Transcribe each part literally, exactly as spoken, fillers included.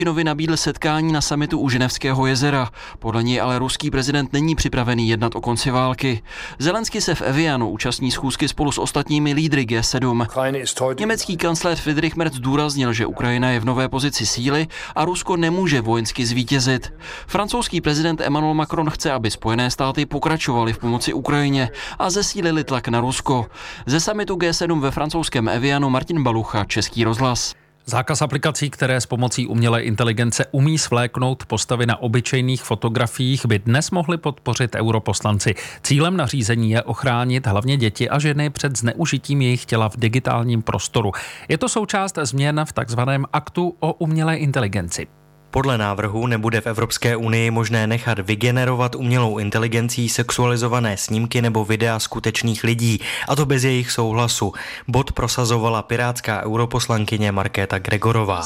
Putinovi nabídl setkání na summitu u Ženevského jezera. Podle něj ale ruský prezident není připravený jednat o konci války. Zelenský se v Evianu účastní schůzky spolu s ostatními lídry G sedm. Německý kancléř Friedrich Merz zdůraznil, že Ukrajina je v nové pozici síly a Rusko nemůže vojensky zvítězit. Francouzský prezident Emmanuel Macron chce, aby Spojené státy pokračovaly v pomoci Ukrajině a zesílili tlak na Rusko. Ze summitu G sedm ve francouzském Evianu Martin Balucha, Český rozhlas. Zákaz aplikací, které s pomocí umělé inteligence umí svléknout postavy na obyčejných fotografiích, by dnes mohli podpořit europoslanci. Cílem nařízení je ochránit hlavně děti a ženy před zneužitím jejich těla v digitálním prostoru. Je to součást změn v takzvaném aktu o umělé inteligenci. Podle návrhu nebude v Evropské unii možné nechat vygenerovat umělou inteligencí sexualizované snímky nebo videa skutečných lidí, a to bez jejich souhlasu. Bod prosazovala pirátská europoslankyně Markéta Gregorová.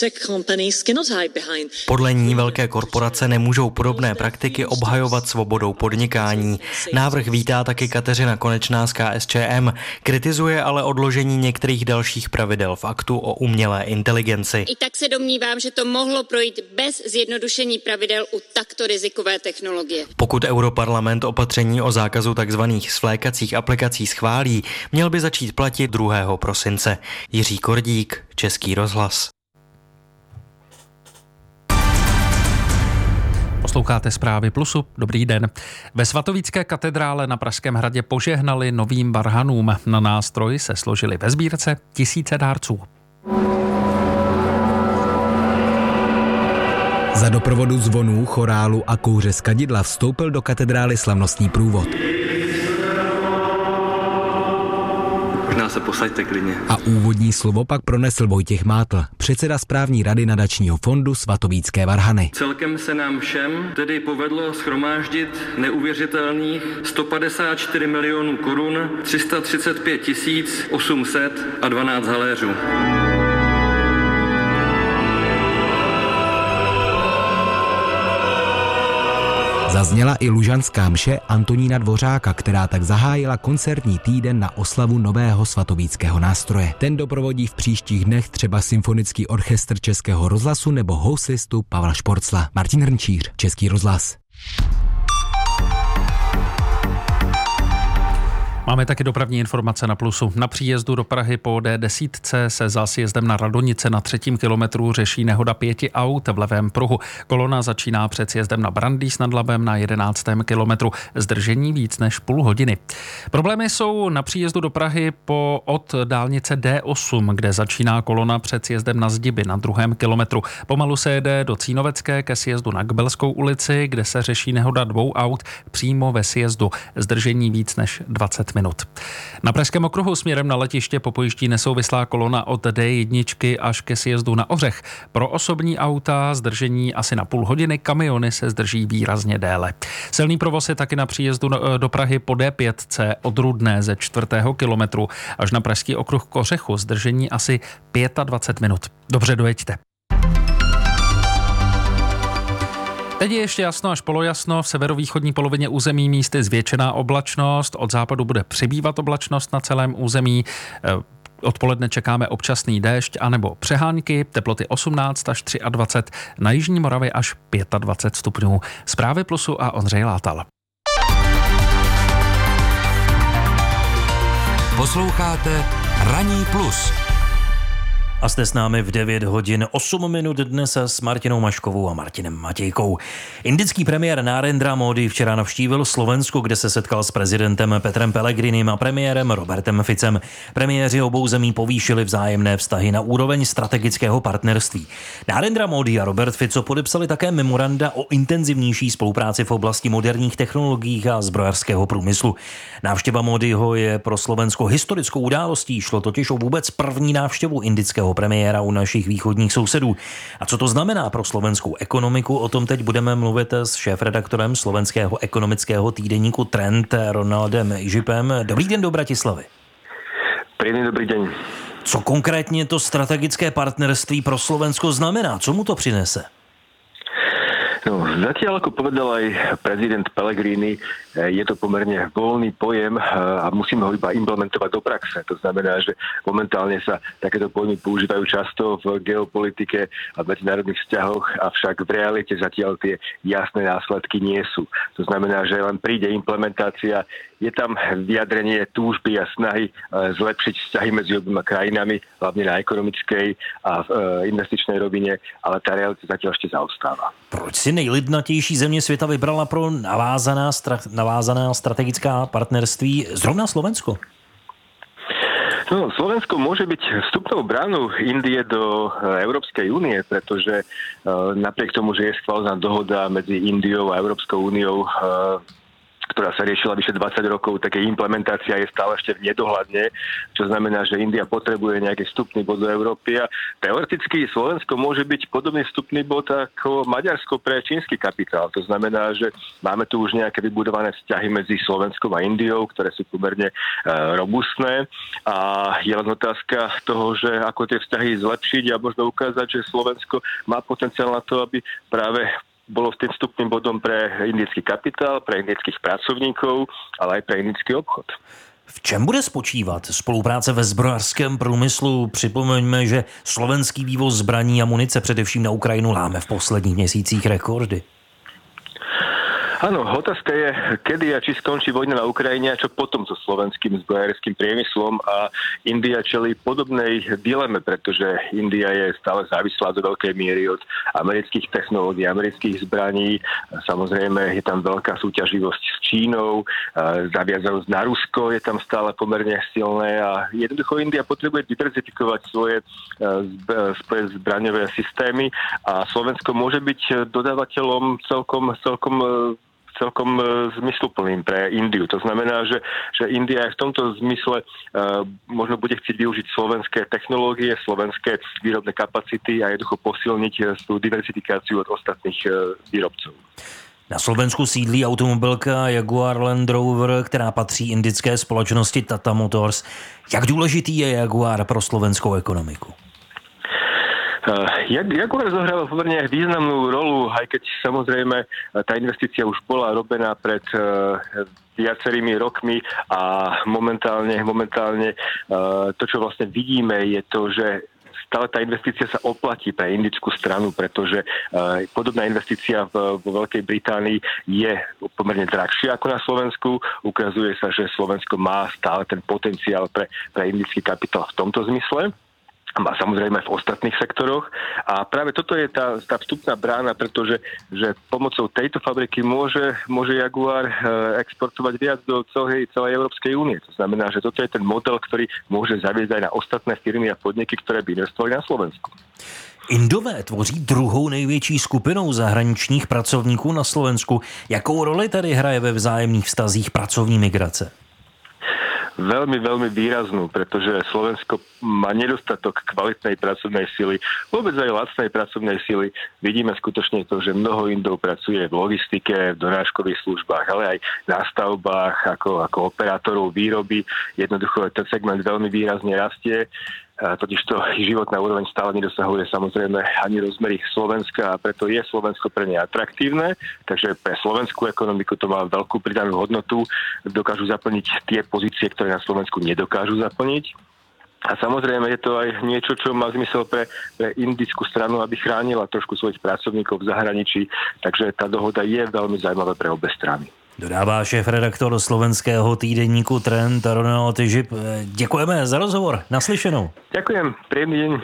Podle ní velké korporace nemůžou podobné praktiky obhajovat svobodou podnikání. Návrh vítá taky Kateřina Konečná z K S Č M, kritizuje ale odložení některých dalších pravidel v aktu o umělé inteligenci. I tak se domnívám, že to mohlo projít bez zjednodušení pravidel u takto rizikové technologie. Pokud Europarlament opatření o zákazu tzv. Svlékacích aplikací schválí, měl by začít platit druhého prosince. Jiří Kordík, Český rozhlas. Posloucháte zprávy Plusu. Dobrý den. Ve svatovícké katedrále na Pražském hradě požehnali novým varhanům. Na nástroj se složili ve sbírce tisíce dárců. Za doprovodu zvonů, chorálu a kouře z kadidla vstoupil do katedrály slavnostní průvod. Možná se posaďte klidně. A úvodní slovo pak pronesl Vojtěch Mátl, předseda správní rady nadačního fondu Svatovícké varhany. Celkem se nám všem tedy povedlo shromáždit neuvěřitelných sto padesát čtyři milionů korun, tři sta třicet pět tisíc osm set a dvanáct haléřů. Zazněla i lužanská mše Antonína Dvořáka, která tak zahájila koncertní týden na oslavu nového svatovíckého nástroje. Ten doprovodí v příštích dnech třeba symfonický orchestr Českého rozhlasu nebo housistu Pavla Šporcla. Martin Hrnčíř, Český rozhlas. Máme taky dopravní informace na Plusu. Na příjezdu do Prahy po D deset se za sjezdem na Radonice na třetím kilometru řeší nehoda pěti aut v levém pruhu. Kolona začíná před sjezdem na Brandýs nad Labem na jedenáctém kilometru. Zdržení víc než půl hodiny. Problémy jsou na příjezdu do Prahy po od dálnice D osm, kde začíná kolona před sjezdem na Zdiby na druhém kilometru. Pomalu se jede do Cínovecké ke sjezdu na Kbelskou ulici, kde se řeší nehoda dvou aut přímo ve sjezdu. Zdržení víc než dvacet minut. Na Pražském okruhu směrem na letiště popojiští nesouvislá kolona od D jedna až ke sjezdu na Ořech. Pro osobní auta zdržení asi na půl hodiny, kamiony se zdrží výrazně déle. Silný provoz je taky na příjezdu do Prahy po D pět od Rudné ze čtvrtého kilometru až na Pražský okruh k Ořechu. Zdržení asi dvacet pět minut. Dobře dojeďte. Teď je ještě jasno až polojasno, v severovýchodní polovině území místy zvětšená oblačnost, od západu bude přibývat oblačnost na celém území. Odpoledne čekáme občasný déšť anebo přehánky, teploty osmnáct až dvacet tři, na jižní Moravě až dvacet pět stupňů. Zprávy Plusu a Ondřej Látal. Posloucháte Ranní plus. A jste s námi v devět hodin osm minut dnes s Martinou Maškovou a Martinem Matějkou. Indický premiér Narendra Modi včera navštívil Slovensko, kde se setkal s prezidentem Petrem Pellegrinem a premiérem Robertem Ficem. Premiéři obou zemí povýšili vzájemné vztahy na úroveň strategického partnerství. Narendra Modi a Robert Fico podepsali také memoranda o intenzivnější spolupráci v oblasti moderních technologií a zbrojařského průmyslu. Návštěva Modiho je pro Slovensko historickou událostí, šlo totiž o vůbec první návštěvu indického premiéra u našich východních sousedů. A co to znamená pro slovenskou ekonomiku? O tom teď budeme mluvit s šéfredaktorem slovenského ekonomického týdeníku Trend Ronaldem Ižipem. Dobrý den do Bratislavy. Príjemný dobrý den. Co konkrétně to strategické partnerství pro Slovensko znamená? Co mu to přinese? No, zatiaľ, ako povedal aj prezident Pellegrini, je to pomerne voľný pojem a musíme ho iba implementovať do praxe. To znamená, že momentálne sa takéto pojmy používajú často v geopolitike a v medzinárodných vzťahoch, avšak v realite zatiaľ tie jasné následky nie sú. To znamená, že len príde implementácia, je tam vyjadrenie túžby a snahy zlepšiť vzťahy medzi oboma krajinami, hlavne na ekonomickej a investičnej rovine, ale tá realita zatiaľ ešte zaostáva. Proč si nejlidnatější země světa vybrala pro navázaná, stra- navázaná strategická partnerství zrovna Slovensko? No, Slovensko môže byť vstupnou bránou Indie do Európskej únie, pretože napriek tomu, že je schválená dohoda medzi Indiou a Európskou úniou, ktorá sa riešila vyše dvadsať rokov, tak jej implementácia je stále ešte v nedohľadne, čo znamená, že India potrebuje nejaký vstupný bod do Európy a teoreticky Slovensko môže byť podobný vstupný bod ako Maďarsko pre čínsky kapitál. To znamená, že máme tu už nejaké vybudované vzťahy medzi Slovenskom a Indiou, ktoré sú pomerne robustné a je len otázka toho, že ako tie vzťahy zlepšiť a možno ukázať, že Slovensko má potenciál na to, aby práve bolo tým vstupným bodom pre indický kapitál, pre indických pracovníkov, ale aj pre indický obchod. V čem bude spočívat spolupráce ve zbrojařském průmyslu? Připomeňme, že slovenský vývoz zbraní a munice především na Ukrajinu láme v posledních měsících rekordy. Áno, otázka je, kedy a či skončí vojna na Ukrajine a čo potom so slovenským zbrojárenským priemyslom a India čelí podobnej dileme, pretože India je stále závislá do veľkej miery od amerických technológií, amerických zbraní. Samozrejme je tam veľká súťaživosť s Čínou, zaviazanosť na Rusko je tam stále pomerne silné a jednoducho India potrebuje diverzifikovať svoje zbraňové systémy a Slovensko môže byť dodávateľom celkom, celkom celkom zmysluplným pre Indiu. To znamená, že, že India aj v tomto zmysle uh, možno bude chcieť využiť slovenské technológie, slovenské výrobné kapacity a jednoducho posilniť tú diversifikáciu od ostatných uh, výrobcov. Na Slovensku sídlí automobilka Jaguar Land Rover, která patří indické společnosti Tata Motors. Jak důležitý je Jaguar pro slovenskou ekonomiku? Jaguar zohráva pomerne významnú rolu, aj keď samozrejme tá investícia už bola robená pred viacerými rokmi a momentálne, momentálne to, čo vlastne vidíme, je to, že stále tá investícia sa oplatí pre indickú stranu, pretože podobná investícia vo Veľkej Británii je pomerne drahšia ako na Slovensku. Ukazuje sa, že Slovensko má stále ten potenciál pre, pre indický kapitál v tomto zmysle. A samozrejme v ostatných sektoroch. A práve toto je tá, tá vstupná brána, pretože že pomocou tejto fabriky môže, môže Jaguar exportovať viac do celej, celej Európskej únie. To znamená, že toto je ten model, ktorý môže zaviesť aj na ostatné firmy a podniky, ktoré by investovali na Slovensku. Indové tvoří druhou největší skupinou zahraničních pracovníků na Slovensku. Jakou roli tady hraje ve vzájemných vztazích pracovní migrace? Veľmi, veľmi výraznú, pretože Slovensko má nedostatok kvalitnej pracovnej sily, vôbec aj lacnej pracovnej sily. Vidíme skutočne to, že mnoho Indov pracuje v logistike, v dorážkových službách, ale aj na stavbách, ako, ako operátorov výroby. Jednoducho ten segment veľmi výrazne rastie. Totižto životná úroveň stále nedosahuje samozrejme ani rozmery Slovenska a preto je Slovensko pre ne atraktívne. Takže pre slovenskú ekonomiku to má veľkú pridanú hodnotu. Dokážu zaplniť tie pozície, ktoré na Slovensku nedokážu zaplniť. A samozrejme je to aj niečo, čo má zmysel pre, pre indickú stranu, aby chránila trošku svojich pracovníkov v zahraničí. Takže tá dohoda je veľmi zaujímavá pre obe strany. Dodává šéf-redaktor slovenského týdeníku Trend Ronald Žip. Děkujeme za rozhovor. Naslyšenou. Ďakujem. Príjemný deň.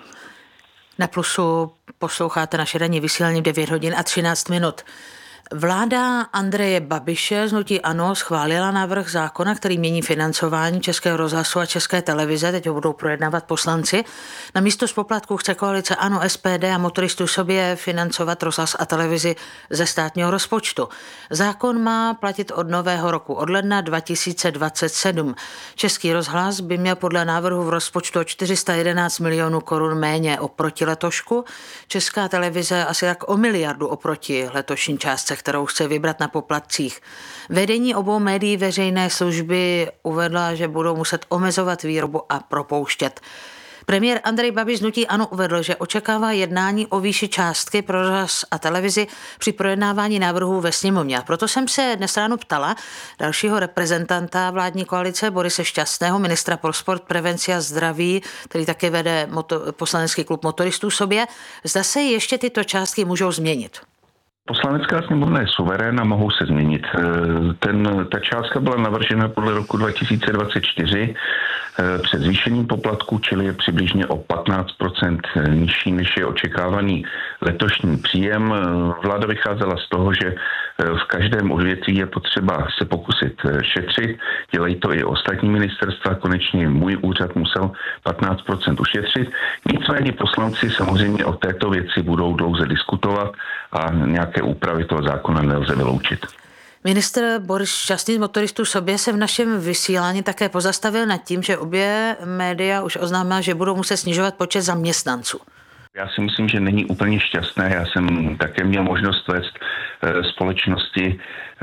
Na Plusu posloucháte naše ranní vysílání devět hodin a třináct minut. Vláda Andreje Babiše z hnutí ANO schválila návrh zákona, který mění financování Českého rozhlasu a České televize. Teď ho budou projednávat poslanci. Na místo z poplatků chce koalice ANO, S P D a motoristů sobě financovat rozhlas a televizi ze státního rozpočtu. Zákon má platit od nového roku, od ledna dva tisíce dvacet sedm. Český rozhlas by měl podle návrhu v rozpočtu o čtyři sta jedenáct milionů korun méně oproti letošku. Česká televize asi tak o miliardu oproti letošní částce, kterou chce vybrat na poplatcích. Vedení obou médií veřejné služby uvedla, že budou muset omezovat výrobu a propouštět. Premiér Andrej Babiš z hnutí ANO uvedl, že očekává jednání o výši částky pro rozhlas a televizi při projednávání návrhů ve sněmovně. A proto jsem se dnes ráno ptala dalšího reprezentanta vládní koalice Borise Šťastného, ministra pro sport, prevenci a zdraví, který také vede moto, poslanecký klub motoristů sobě. Zda se ještě tyto částky můžou změnit? Poslanecká sněmovna je suverén a mohou se změnit. Ten, ta částka byla navržena podle roku dva tisíce dvacet čtyři před zvýšením poplatku, čili je přibližně o patnáct procent nižší, než je očekávaný letošní příjem. Vláda vycházela z toho, že v každém odvětví je potřeba se pokusit šetřit. Dělají to i ostatní ministerstva. Konečně můj úřad musel patnáct procent ušetřit. Nicméně poslanci samozřejmě o této věci budou dlouze diskutovat a nějaké úpravy toho zákona nelze vyloučit. Ministr Boris Šťastný z motoristů sobě se v našem vysílání také pozastavil nad tím, že obě média už oznámila, že budou muset snižovat počet zaměstnanců. Já si myslím, že není úplně šťastné. Já jsem také měl možnost vést společnosti,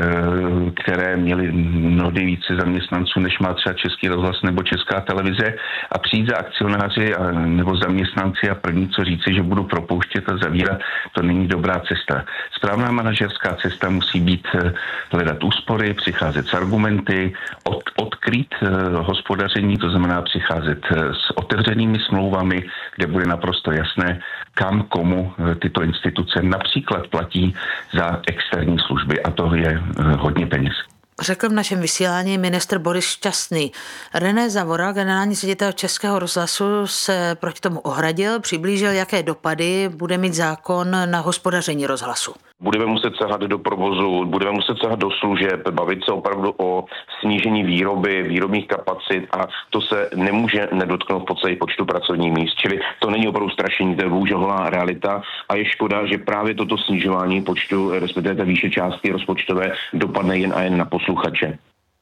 které měly mnohdy více zaměstnanců, než má třeba Český rozhlas nebo Česká televize, a přijít za akcionáři a, nebo zaměstnanci a první co říci, že budu propouštět a zavírat, to není dobrá cesta. Správná manažerská cesta musí být hledat úspory, přicházet s argumenty, od, odkrýt hospodaření, to znamená přicházet s otevřenými smlouvami, kde bude naprosto jasné, kam komu tyto instituce například platí za externí služby, a to je hodně peněz. Řekl v našem vysílání ministr Boris Šťastný. René Zavoral, generální ředitel Českého rozhlasu, se proti tomu ohradil, přiblížil, jaké dopady bude mít zákon na hospodaření rozhlasu. Budeme muset sahat do provozu, budeme muset sahat do služeb, bavit se opravdu o snížení výroby, výrobních kapacit, a to se nemůže nedotknout v podstatě počtu pracovních míst. Čili to není opravdu strašení, to je bohužel holá realita, a je škoda, že právě toto snižování počtu, respektive té výše částky rozpočtové, dopadne jen a jen na posluchače.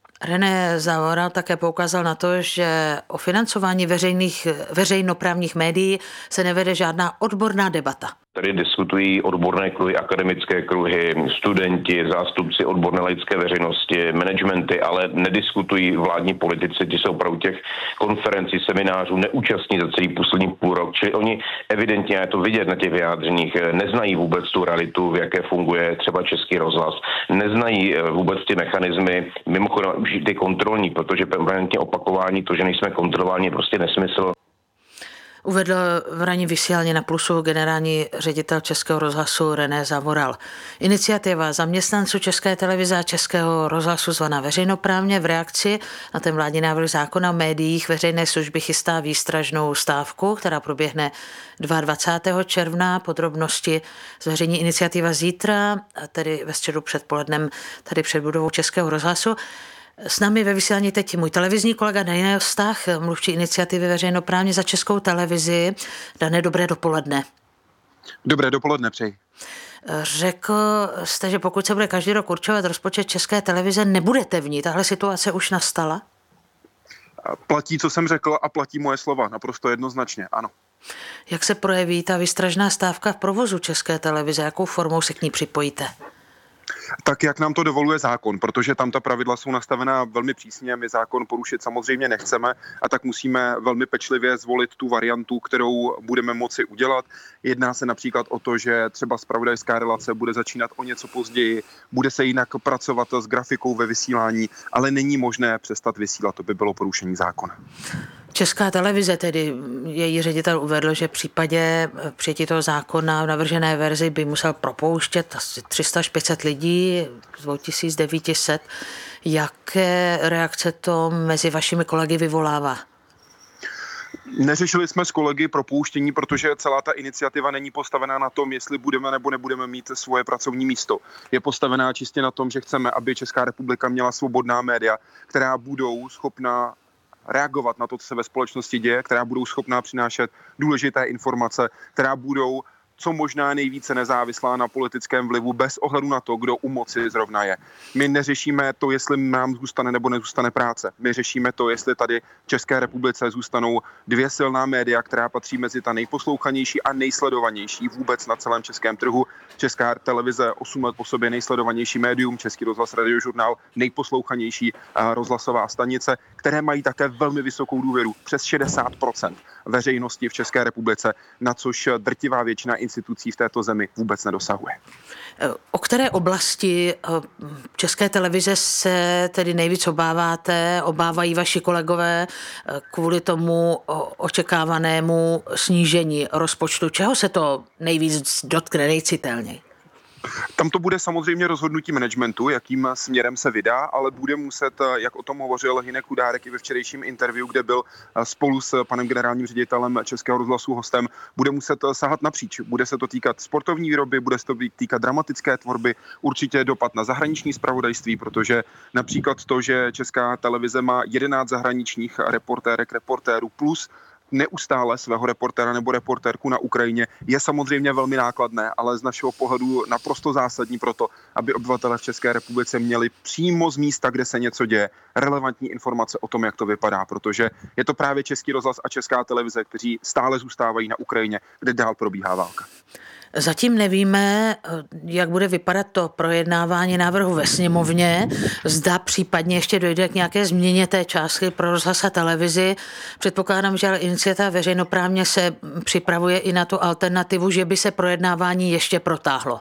René Zavoral také poukázal na to, že o financování veřejných, veřejnoprávních médií se nevede žádná odborná debata. Tady diskutují odborné kruhy, akademické kruhy, studenti, zástupci odborné laické veřejnosti, managementy, ale nediskutují vládní politici, ti se opravdu těch konferencí, seminářů neúčastní za celý poslední půl rok. Čili oni evidentně, je to vidět na těch vyjádřeních, neznají vůbec tu realitu, v jaké funguje třeba Český rozhlas, neznají vůbec ty mechanismy, mimochodem už ty kontrolní, protože permanentně opakování, to, že nejsme kontrolováni, je prostě nesmysl. Uvedl v ranní vysílání na Plusu generální ředitel Českého rozhlasu René Zavoral. Iniciativa zaměstnanců České televize a Českého rozhlasu zvaná veřejnoprávně v reakci na ten vládní návrh zákona o médiích veřejné služby chystá výstražnou stávku, která proběhne dvacátého druhého června. Podrobnosti zveřejní iniciativa zítra, tedy ve středu předpolednem tady před budovou Českého rozhlasu. S námi ve vysílání teď můj televizní kolega Daniel Stach, mluvčí iniciativy veřejnoprávně za Českou televizi. Dané, dobré dopoledne. Dobré dopoledne, přeji. Řekl jste, že pokud se bude každý rok určovat rozpočet České televize, nebudete v ní. Tahle situace už nastala? Platí, co jsem řekl, a platí moje slova. Naprosto jednoznačně, ano. Jak se projeví ta výstražná stávka v provozu České televize? Jakou formou se k ní připojíte? Tak, jak nám to dovoluje zákon, protože tam ta pravidla jsou nastavená velmi přísně, my zákon porušit samozřejmě nechceme, a tak musíme velmi pečlivě zvolit tu variantu, kterou budeme moci udělat. Jedná se například o to, že třeba zpravodajská relace bude začínat o něco později, bude se jinak pracovat s grafikou ve vysílání, ale není možné přestat vysílat, to by bylo porušení zákona. Česká televize, tedy její ředitel uvedl, že v případě přijetí toho zákona v navržené verzi by musel propouštět asi tři sta až pět set lidí z dva tisíce devět set. Jaké reakce to mezi vašimi kolegy vyvolává? Neřešili jsme s kolegy propouštění, protože celá ta iniciativa není postavená na tom, jestli budeme nebo nebudeme mít svoje pracovní místo. Je postavená čistě na tom, že chceme, aby Česká republika měla svobodná média, která budou schopná reagovat na to, co se ve společnosti děje, která budou schopná přinášet důležité informace, která budou co možná nejvíce nezávislá na politickém vlivu bez ohledu na to, kdo u moci zrovna je. My neřešíme to, jestli nám zůstane nebo nezůstane práce. My řešíme to, jestli tady v České republice zůstanou dvě silná média, která patří mezi ta nejposlouchanější a nejsledovanější vůbec na celém českém trhu. Česká televize osm let po sobě nejsledovanější médium, Český rozhlas, Radiožurnál nejposlouchanější rozhlasová stanice, které mají také velmi vysokou důvěru, přes šedesát procent veřejnosti v České republice, na což drtivá většina institucí v této zemi vůbec nedosahuje. O které oblasti České televize se tedy nejvíc obáváte, obávají vaši kolegové kvůli tomu očekávanému snížení rozpočtu? Čeho se to nejvíc dotkne, nejcitelněji? Tam to bude samozřejmě rozhodnutí managementu, jakým směrem se vydá, ale bude muset, jak o tom hovořil Hynek Kudárek i ve včerejším interview, kde byl spolu s panem generálním ředitelem Českého rozhlasu hostem, bude muset sahat napříč. Bude se to týkat sportovní výroby, bude se to týkat dramatické tvorby, určitě dopad na zahraniční zpravodajství, protože například to, že Česká televize má jedenáct zahraničních reportérek, reportérů plus neustále svého reportéra nebo reportérku na Ukrajině, je samozřejmě velmi nákladné, ale z našeho pohledu naprosto zásadní pro to, aby obyvatelé v České republice měli přímo z místa, kde se něco děje, relevantní informace o tom, jak to vypadá, protože je to právě Český rozhlas a Česká televize, kteří stále zůstávají na Ukrajině, kde dál probíhá válka. Zatím nevíme, jak bude vypadat to projednávání návrhu ve sněmovně. Zda případně ještě dojde k nějaké změně té částky pro rozhlas a televizi. Předpokládám, že iniciativa veřejnoprávně se připravuje i na tu alternativu, že by se projednávání ještě protáhlo.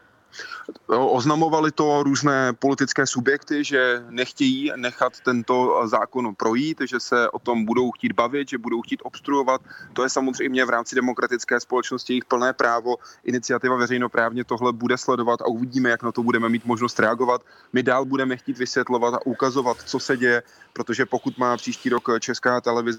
Oznamovali to různé politické subjekty, že nechtějí nechat tento zákon projít, že se o tom budou chtít bavit, že budou chtít obstruovat. To je samozřejmě v rámci demokratické společnosti jejich plné právo. Iniciativa veřejnoprávně tohle bude sledovat a uvidíme, jak na to budeme mít možnost reagovat. My dál budeme chtít vysvětlovat a ukazovat, co se děje, protože pokud má příští rok Česká televize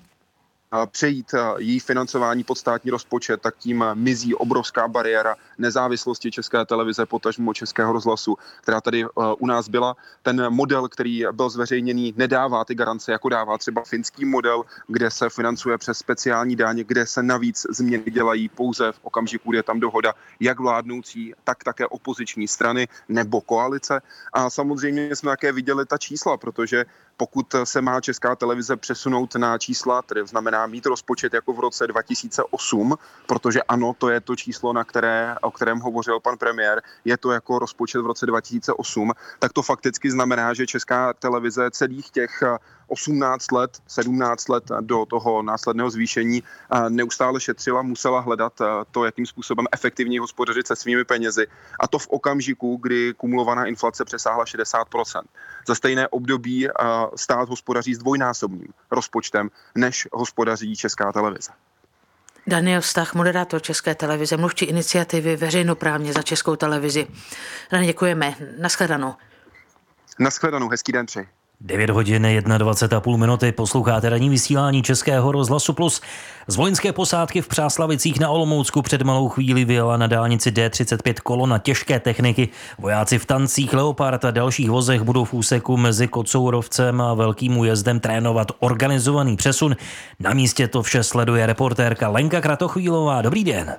přejít její financování pod státní rozpočet, tak tím mizí obrovská bariéra nezávislosti České televize, potažmo Českého rozhlasu, která tady u nás byla. Ten model, který byl zveřejněný, nedává ty garance, jako dává třeba finský model, kde se financuje přes speciální daň, kde se navíc změny dělají pouze v okamžiku, kdy je tam dohoda jak vládnoucí, tak také opoziční strany nebo koalice. A samozřejmě jsme také viděli ta čísla, protože pokud se má Česká televize přesunout na čísla, tedy znamená mít rozpočet jako v roce dva tisíce osm, protože ano, to je to číslo, na které, o kterém hovořil pan premiér, je to jako rozpočet v roce dva tisíce osm, tak to fakticky znamená, že Česká televize celých těch osmnáct let, sedmnáct let do toho následného zvýšení neustále šetřila, musela hledat to, jakým způsobem efektivně hospodařit se svými penězi. A to v okamžiku, kdy kumulovaná inflace přesáhla šedesát procent. Za stejné období stát hospodaří s dvojnásobným rozpočtem, než hospodaří Česká televize. Daniel Stach, moderátor České televize, mluvčí iniciativy veřejnoprávně za Českou televizi. Dani, děkujeme. Naschledanou. Naschledanou, hezký den přeji. devět hodin dvacet jedna a půl minuty, posloucháte ranní vysílání Českého rozhlasu Plus. Z vojenské posádky v Přáslavicích na Olomoucku před malou chvíli vyjela na dálnici D třicet pět kolona těžké techniky. Vojáci v tancích Leopard a dalších vozech budou v úseku mezi Kocourovcem a Velkým Újezdem trénovat organizovaný přesun. Na místě to vše sleduje reportérka Lenka Kratochvílová. Dobrý den.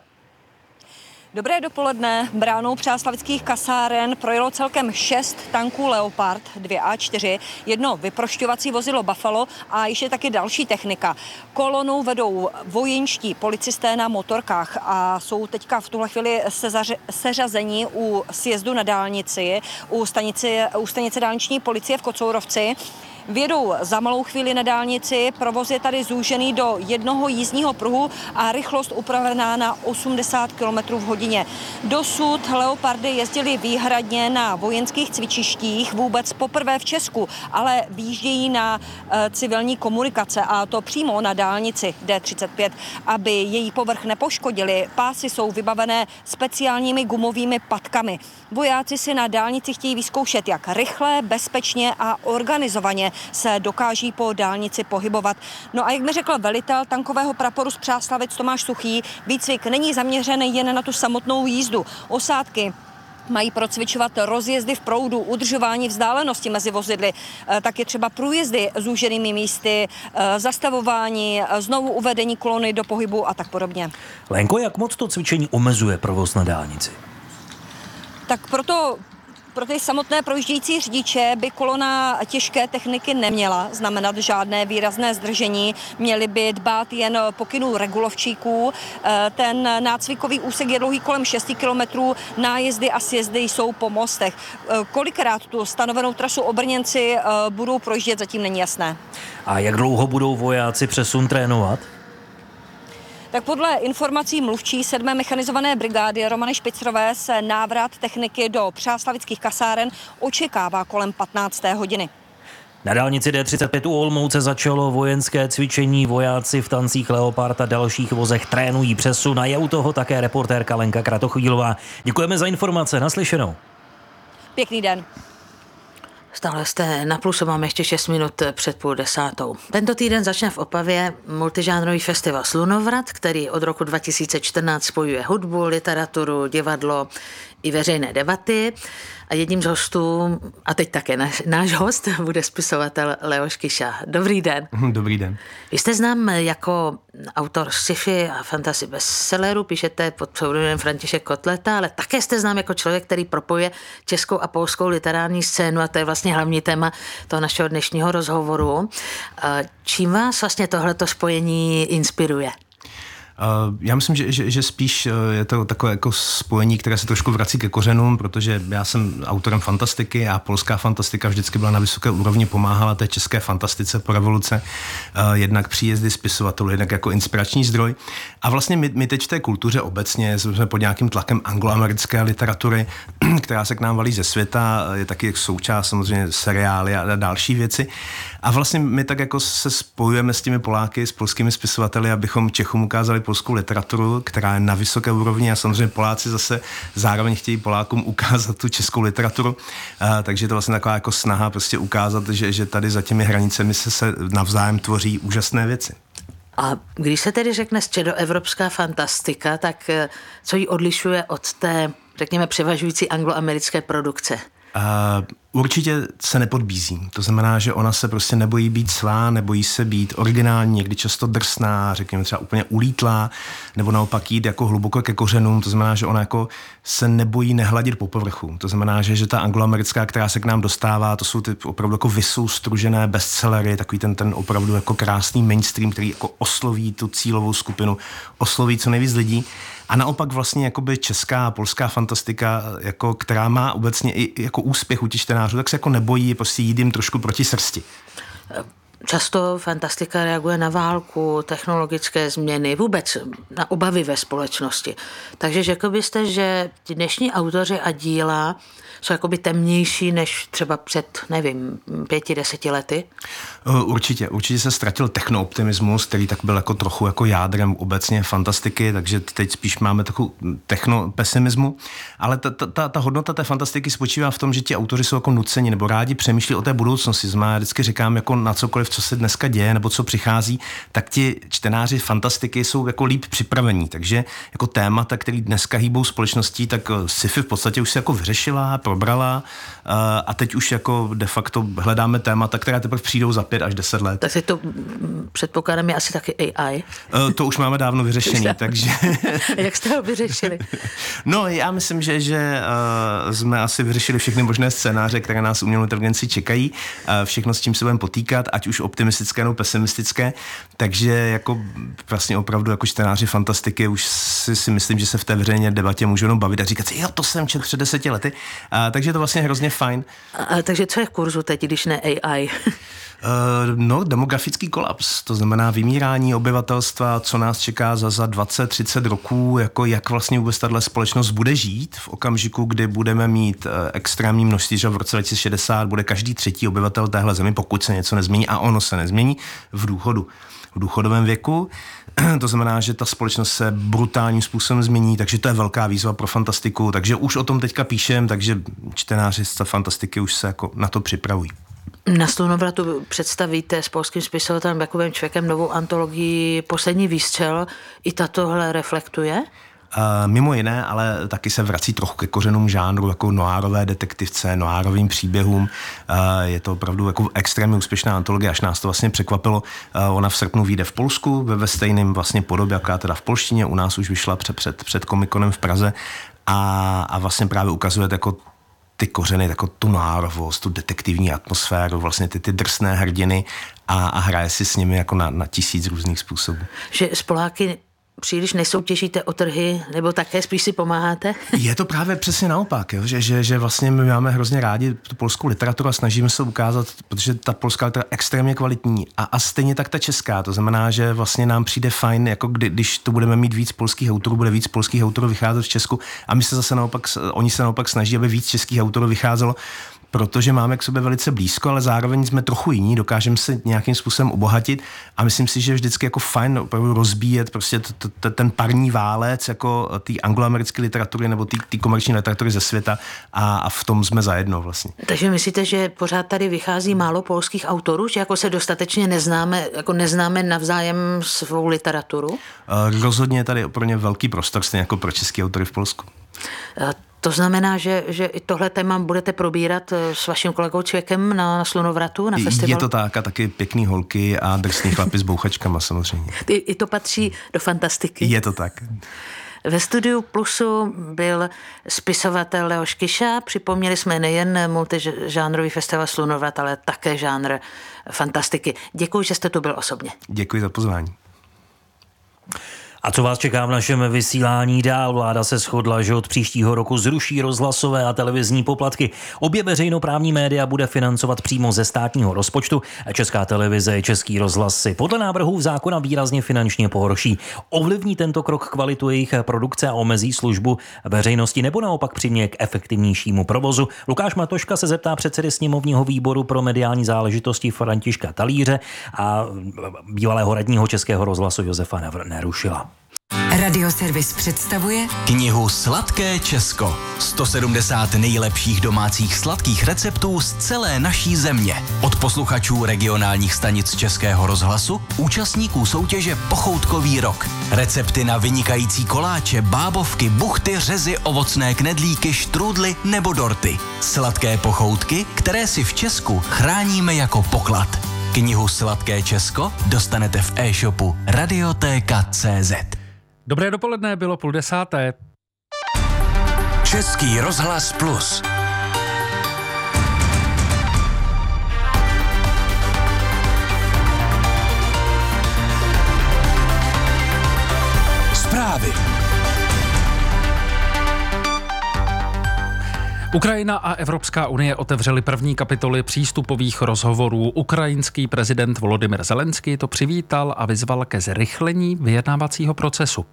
Dobré dopoledne. Bránou přáslavických kasáren projelo celkem šest tanků Leopard dvě A čtyři, jedno vyprošťovací vozidlo Buffalo a ještě taky další technika. Kolonu vedou vojenští policisté na motorkách a jsou teďka v tuhle chvíli seřazení u sjezdu na dálnici, u stanice, u stanice dálniční policie v Kocourovci. Vědou za malou chvíli na dálnici, provoz je tady zúžený do jednoho jízdního pruhu a rychlost upravená na osmdesát kilometrů v hodině. Dosud Leopardy jezdily výhradně na vojenských cvičištích, vůbec poprvé v Česku, ale výjíždějí na e, civilní komunikace a to přímo na dálnici D třicet pět. Aby její povrch nepoškodili, pásy jsou vybavené speciálními gumovými patkami. Vojáci si na dálnici chtějí vyzkoušet, jak rychle, bezpečně a organizovaně se dokáží po dálnici pohybovat. No a jak mi řekl velitel tankového praporu z Přáslavic Tomáš Suchý, výcvik není zaměřený jen na tu samotnou jízdu. Osádky Mají procvičovat rozjezdy v proudu, udržování vzdálenosti mezi vozidly, taky třeba průjezdy s úženými místy, zastavování, znovu uvedení kolony do pohybu a tak podobně. Lenko, jak moc to cvičení omezuje provoz na dálnici? Tak proto Pro ty samotné projíždějící řidiče by kolona těžké techniky neměla znamenat žádné výrazné zdržení. Měli by dbát jen pokynů regulovčíků. Ten nácvikový úsek je dlouhý kolem šesti kilometrů, nájezdy a sjezdy jsou po mostech. Kolikrát tu stanovenou trasu obrněnci budou projíždět, zatím není jasné. A jak dlouho budou vojáci přesun trénovat? Tak podle informací mluvčí sedmé mechanizované brigády Romany Špicrové se návrat techniky do přáslavických kasáren očekává kolem patnácté hodiny. Na dálnici D třicet pět u Olomouce začalo vojenské cvičení. Vojáci v tancích Leopard a dalších vozech trénují přesun a je u toho také reportérka Lenka Kratochvílová. Děkujeme za informace, naslyšenou. Pěkný den. Stále jste na Plusu, máme ještě šest minut před půl desátou. Tento týden začne v Opavě multižánrový festival Slunovrat, který od roku dva tisíce čtrnáct spojuje hudbu, literaturu, divadlo i veřejné debaty. A jedním z hostů, a teď také náš, náš host, bude spisovatel Leoš Kyša. Dobrý den. Dobrý den. Vy jste znám jako autor sci-fi a fantasy bestselleru, píšete pod pseudonymem František Kotleta, ale také jste znám jako člověk, který propojuje českou a polskou literární scénu a to je vlastně hlavní téma toho našeho dnešního rozhovoru. Čím vás vlastně tohleto spojení inspiruje? Já myslím, že, že, že spíš je to takové jako spojení, které se trošku vrací ke kořenům, protože já jsem autorem fantastiky a polská fantastika vždycky byla na vysoké úrovni, pomáhala té české fantastice po revoluce, jednak příjezdy spisovatelů, jednak jako inspirační zdroj. A vlastně my, my teď v té kultuře obecně jsme pod nějakým tlakem angloamerické literatury, která se k nám valí ze světa, je taky součást samozřejmě seriály a další věci. A vlastně my tak jako se spojujeme s těmi Poláky, s polskými spisovateli, abychom Čechům ukázali polskou literaturu, která je na vysoké úrovni a samozřejmě Poláci zase zároveň chtějí Polákům ukázat tu českou literaturu. A, takže je to vlastně taková jako snaha prostě ukázat, že, že tady za těmi hranicemi se, se navzájem tvoří úžasné věci. A když se tedy řekne středoevropská fantastika, tak co ji odlišuje od té, řekněme, převažující angloamerické produkce? Uh, určitě se nepodbízí. To znamená, že ona se prostě nebojí být svá, nebojí se být originální, někdy často drsná, řekněme třeba úplně ulítlá, nebo naopak jít jako hluboko ke kořenům. To znamená, že ona jako se nebojí nehladit po povrchu. To znamená, že, že ta angloamerická, která se k nám dostává, to jsou ty opravdu jako vysoustružené bestsellery, takový ten, ten opravdu jako krásný mainstream, který jako osloví tu cílovou skupinu, osloví co nejvíc lidí. A naopak vlastně jakoby česká a polská fantastika, jako, která má obecně i jako úspěch u těch čtenářů, tak se jako nebojí prostě jít jim trošku proti srsti. Často fantastika reaguje na válku, technologické změny, vůbec na obavy ve společnosti. Takže řekl byste, že dnešní autoři a díla jsou jakoby temnější než třeba před, nevím, pěti, deseti lety? Určitě, určitě se ztratil technooptimismus, který tak byl jako trochu jako jádrem obecně fantastiky, takže teď spíš máme takovou technopesimismu, ale ta, ta, ta hodnota té fantastiky spočívá v tom, že ti autoři jsou jako nuceni nebo rádi přemýšlí o té budoucnosti. Já vždycky říkám jako na cokoliv, co se dneska děje nebo co přichází, tak ti čtenáři fantastiky jsou jako líp připravení, takže jako témata, který dneska hýbou společností, tak sci-fi v podstatě už se jako vyřešila, probrala a teď už jako de facto hledáme témata, které teprve přijdou za pět až deset let. Tak si to předpokládám je asi taky A I. To už máme dávno vyřešený, takže... Jak jste ho vyřešili? No, já myslím, že, že uh, jsme asi vyřešili všechny možné scénáře, které nás umělou inteligenci čekají, uh, všechno, s čím se budeme potýkat, ať už optimistické nebo pesimistické, takže jako vlastně opravdu jako čtenáři fantastiky už si, si myslím, že se v té veřejné debatě můžou jenom bavit a říkat si, jo, to jsem četl před deseti lety, uh, takže je to vlastně hrozně fajn. A, a, takže co je v kurzu teď, když ne A I? No, demografický kolaps, to znamená vymírání obyvatelstva, co nás čeká za, za dvacet třicet roků, jako jak vlastně vůbec tato společnost bude žít v okamžiku, kdy budeme mít extrémní množství, že v roce dva tisíce šedesát bude každý třetí obyvatel téhle zemi, pokud se něco nezmění, a ono se nezmění, v důchodu. V důchodovém věku. To znamená, že ta společnost se brutálním způsobem změní, takže to je velká výzva pro fantastiku, takže už o tom teďka píšem, takže čtenáři z fantastiky už se jako na to připravují. Na Slunovratu představíte s polským spisovatelem Jakubem Čvekem novou antologii Poslední výstřel. I tatohle reflektuje? Mimo jiné, ale taky se vrací trochu ke kořenům žánru, jako noárové detektivce, noárovým příběhům. Je to opravdu jako extrémně úspěšná antologie, až nás to vlastně překvapilo. Ona v srpnu vyjde v Polsku ve, ve stejném vlastně podobě, jaká teda v polštině. U nás už vyšla před, před, před Comic-Conem v Praze a, a vlastně právě ukazuje jako ty kořeny, jako tu noárovost, tu detektivní atmosféru, vlastně ty, ty drsné hrdiny a, a hraje si s nimi jako na, na tisíc různých způsobů. Že s Poláky příliš nesoutěžíte o trhy, nebo také spíš si pomáháte? Je to právě přesně naopak, jo? Že, že, že vlastně my máme hrozně rádi tu polskou literaturu a snažíme se ukázat, protože ta polská literatura je extrémně kvalitní a, a stejně tak ta česká, to znamená, že vlastně nám přijde fajn, jako kdy, když to budeme mít víc polských autorů, bude víc polských autorů vycházet v Česku a my se zase naopak, oni se naopak snaží, aby víc českých autorů vycházelo, protože máme k sobě velice blízko, ale zároveň jsme trochu jiní, dokážeme se nějakým způsobem obohatit a myslím si, že je vždycky jako fajn opravdu rozbíjet prostě t- t- ten parní válec jako té angloamerické literatury nebo té komerční literatury ze světa a, a v tom jsme zajedno vlastně. Takže myslíte, že pořád tady vychází málo polských autorů, že jako se dostatečně neznáme, jako neznáme navzájem svou literaturu? Uh, rozhodně je tady pro ně velký prostor, stejně jako pro český autory v Polsku. Uh, To znamená, že, že i tohle téma budete probírat s vaším kolegou Cvěkem na, na Slunovratu, na festivalu? Je to tak a taky pěkný holky a drsný chlapi s bouchačkama samozřejmě. I, I to patří do fantastiky. Je to tak. Ve studiu Plusu byl spisovatel Leoš Kyša. Připomněli jsme nejen multižánrový festival Slunovrat, ale také žánr fantastiky. Děkuji, že jste tu byl osobně. Děkuji za pozvání. A co vás čeká v našem vysílání dál? Vláda se shodla, že od příštího roku zruší rozhlasové a televizní poplatky. Obě veřejnoprávní média bude financovat přímo ze státního rozpočtu. Česká televize i Český rozhlas si podle návrhů zákona výrazně finančně pohorší. Ovlivní tento krok kvalitu jejich produkce a omezí službu veřejnosti nebo naopak přiměje k efektivnějšímu provozu? Lukáš Matoška se zeptá předsedy sněmovního výboru pro mediální záležitosti Františka Talíře a bývalého radního Českého rozhlasu Josefa Nerušila. Radioservis představuje knihu Sladké Česko. sto sedmdesát nejlepších domácích sladkých receptů z celé naší země. Od posluchačů regionálních stanic Českého rozhlasu, účastníků soutěže Pochoutkový rok. Recepty na vynikající koláče, bábovky, buchty, řezy, ovocné knedlíky, štrůdly nebo dorty. Sladké pochoutky, které si v Česku chráníme jako poklad. Knihu Sladké Česko dostanete v e-shopu Radiotéka tečka cé zet. Dobré dopoledne, bylo půl desáté. Český rozhlas Plus. Zprávy. Ukrajina a Evropská unie otevřely první kapitoly přístupových rozhovorů. Ukrajinský prezident Volodymyr Zelenský to přivítal a vyzval ke zrychlení vyjednávacího procesu.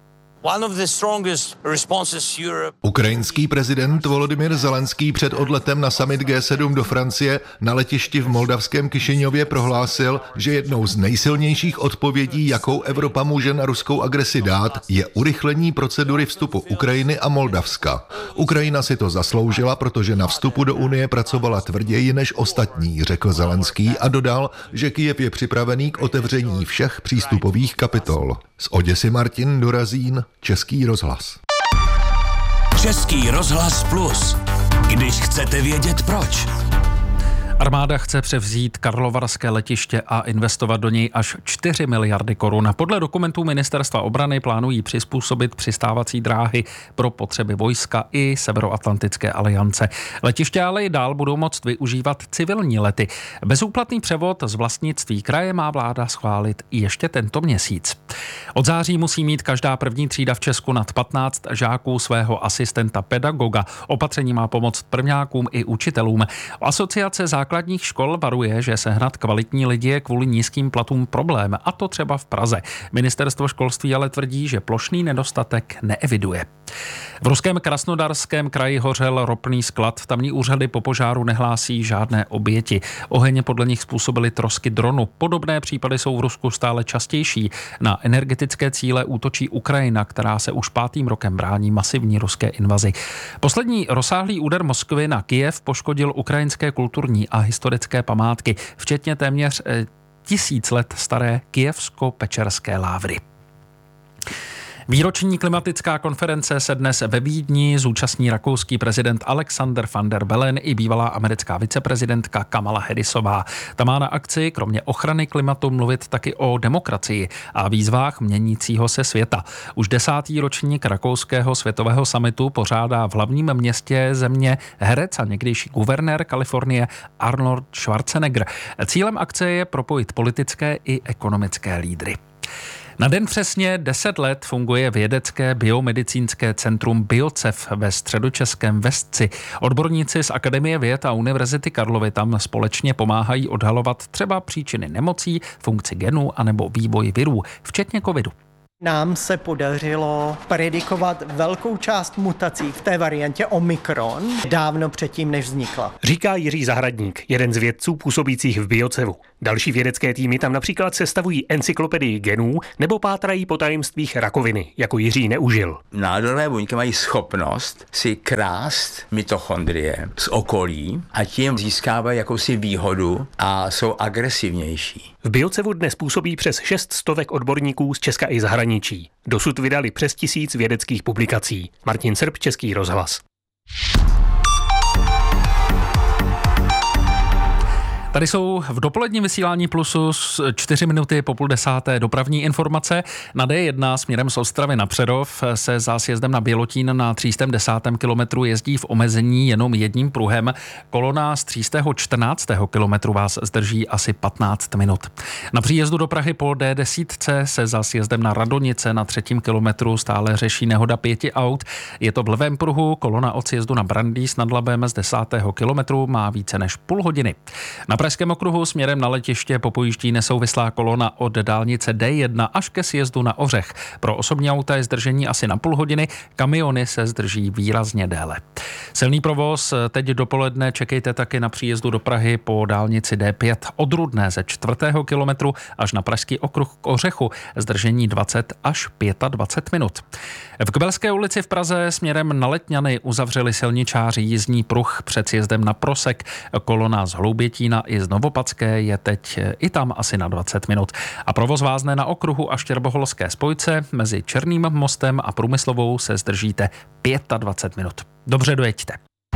Ukrajinský prezident Volodymyr Zelenský před odletem na summit G sedm do Francie na letišti v moldavském Kišiněvě prohlásil, že jednou z nejsilnějších odpovědí, jakou Evropa může na ruskou agresi dát, je urychlení procedury vstupu Ukrajiny a Moldavska. Ukrajina si to zasloužila, protože na vstupu do Unie pracovala tvrději než ostatní, řekl Zelenský a dodal, že Kyjev je připravený k otevření všech přístupových kapitol. Z Oděsy Martin Dorazín, Český rozhlas. Český rozhlas Plus. Když chcete vědět proč. Armáda chce převzít karlovarské letiště a investovat do něj až čtyři miliardy korun. Podle dokumentů Ministerstva obrany plánují přizpůsobit přistávací dráhy pro potřeby vojska i Severoatlantické aliance. Letiště ale i dál budou moct využívat civilní lety. Bezúplatný převod z vlastnictví kraje má vláda schválit ještě tento měsíc. Od září musí mít každá první třída v Česku nad patnáct žáků svého asistenta pedagoga. Opatření má pomoct prvňákům i učitelům. Asociace základních škol varuje, že sehnat kvalitní lidi je kvůli nízkým platům problém, a to třeba v Praze. Ministerstvo školství ale tvrdí, že plošný nedostatek neeviduje. V ruském Krasnodarském kraji hořel ropný sklad. Tamní úřady po požáru nehlásí žádné oběti. Oheň podle nich způsobily trosky dronu. Podobné případy jsou v Rusku stále častější. Na energetické cíle útočí Ukrajina, která se už pátým rokem brání masivní ruské invazi. Poslední rozsáhlý úder Moskvy na Kyjev poškodil ukrajinské kulturní a historické památky, včetně téměř tisíc let staré Kyjevsko-Pečerské lávry. Výroční klimatická konference se dnes ve Vídni zúčastní rakouský prezident Alexander van der Bellen i bývalá americká viceprezidentka Kamala Harrisová. Ta má na akci kromě ochrany klimatu mluvit taky o demokracii a výzvách měnícího se světa. Už desátý ročník rakouského světového summitu pořádá v hlavním městě země herec a někdejší guvernér Kalifornie Arnold Schwarzenegger. Cílem akce je propojit politické i ekonomické lídry. Na den přesně deset let funguje vědecké biomedicínské centrum BioCev ve středočeském Vesci. Odborníci z Akademie věd a Univerzity Karlovy tam společně pomáhají odhalovat třeba příčiny nemocí, funkci genů anebo vývoj virů, včetně covidu. Nám se podařilo predikovat velkou část mutací v té variantě Omikron dávno předtím, než vznikla. Říká Jiří Zahradník, jeden z vědců působících v BioCevu. Další vědecké týmy tam například sestavují encyklopedii genů nebo pátrají po tajemstvích rakoviny, jako Jiří Neužil. Nádorové buňky mají schopnost si krást mitochondrie z okolí a tím získávají jakousi výhodu a jsou agresivnější. V BioCevu dnes působí přes šest stovek odborníků z Česka i zahraničí. Dosud vydali přes tisíc vědeckých publikací. Martin Srb, Český rozhlas. Tady jsou v dopoledním vysílání Plusu čtyři minuty po půl desáté dopravní informace. Na D jedna směrem z Ostravy na Přerov se za sjezdem na Bělotín na tři sta desátém kilometru jezdí v omezení jenom jedním pruhem. Kolona z tři sta čtrnáctého kilometru vás zdrží asi patnáct minut. Na příjezdu do Prahy po D deset se za sjezdem na Radonice na třetím kilometru stále řeší nehoda pěti aut. Je to v levém pruhu, kolona od sjezdu na Brandýs nad Labem z desátého kilometru má více než půl hodiny. Na Pražském okruhu směrem na letiště popojíždí nesouvislá kolona od dálnice D jedna až ke sjezdu na Ořech. Pro osobní auta je zdržení asi na půl hodiny, kamiony se zdrží výrazně déle. Silný provoz teď dopoledne čekejte taky na příjezdu do Prahy po dálnici D pět od Rudné ze čtvrtého kilometru až na Pražský okruh k Ořechu. Zdržení dvacet až dvacet pět minut. V Kbelské ulici v Praze směrem na Letňany uzavřeli silničáři jízdní pruh před sjezdem na Prosek. Kolona z Hloubětína i z Novopadské je teď i tam asi na dvacet minut. A provoz vázne na okruhu a Štěrboholské spojce. Mezi Černým mostem a Průmyslovou se zdržíte dvacet pět minut. Dobře dojeďte.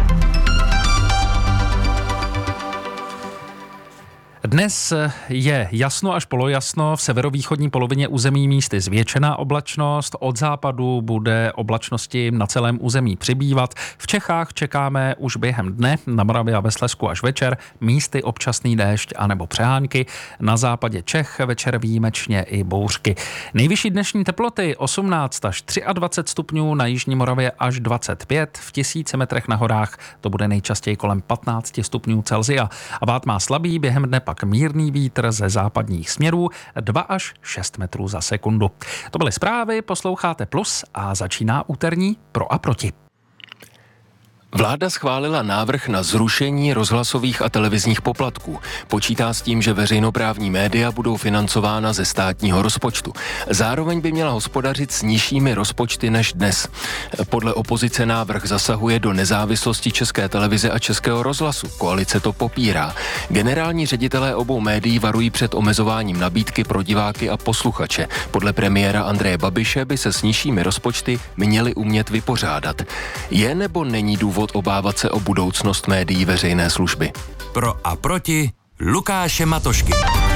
Dnes je jasno až polojasno, v severovýchodní polovině území místy zvětšená oblačnost, od západu bude oblačnosti na celém území přibývat. V Čechách čekáme už během dne, na Moravě a ve Slezsku až večer, místy občasný déšť anebo přehánky, na západě Čech večer výjimečně i bouřky. Nejvyšší dnešní teploty osmnáct až dvacet tři stupňů, na jižní Moravě až dvacet pět, v tisíci metrech na horách to bude nejčastěji kolem patnáct stupňů Celsia. A vád má slabý, během dne pak mírný vítr ze západních směrů dva až šest metrů za sekundu. To byly zprávy, posloucháte Plus a začíná úterní Pro a proti. Vláda schválila návrh na zrušení rozhlasových a televizních poplatků. Počítá s tím, že veřejnoprávní média budou financována ze státního rozpočtu. Zároveň by měla hospodařit s nižšími rozpočty než dnes. Podle opozice návrh zasahuje do nezávislosti České televize a Českého rozhlasu. Koalice to popírá. Generální ředitelé obou médií varují před omezováním nabídky pro diváky a posluchače. Podle premiéra Andreje Babiše by se s nižšími rozpočty měli umět vypořádat. Je nebo není důvod obávat se o budoucnost médií veřejné služby? Pro a proti Lukáše Matošky.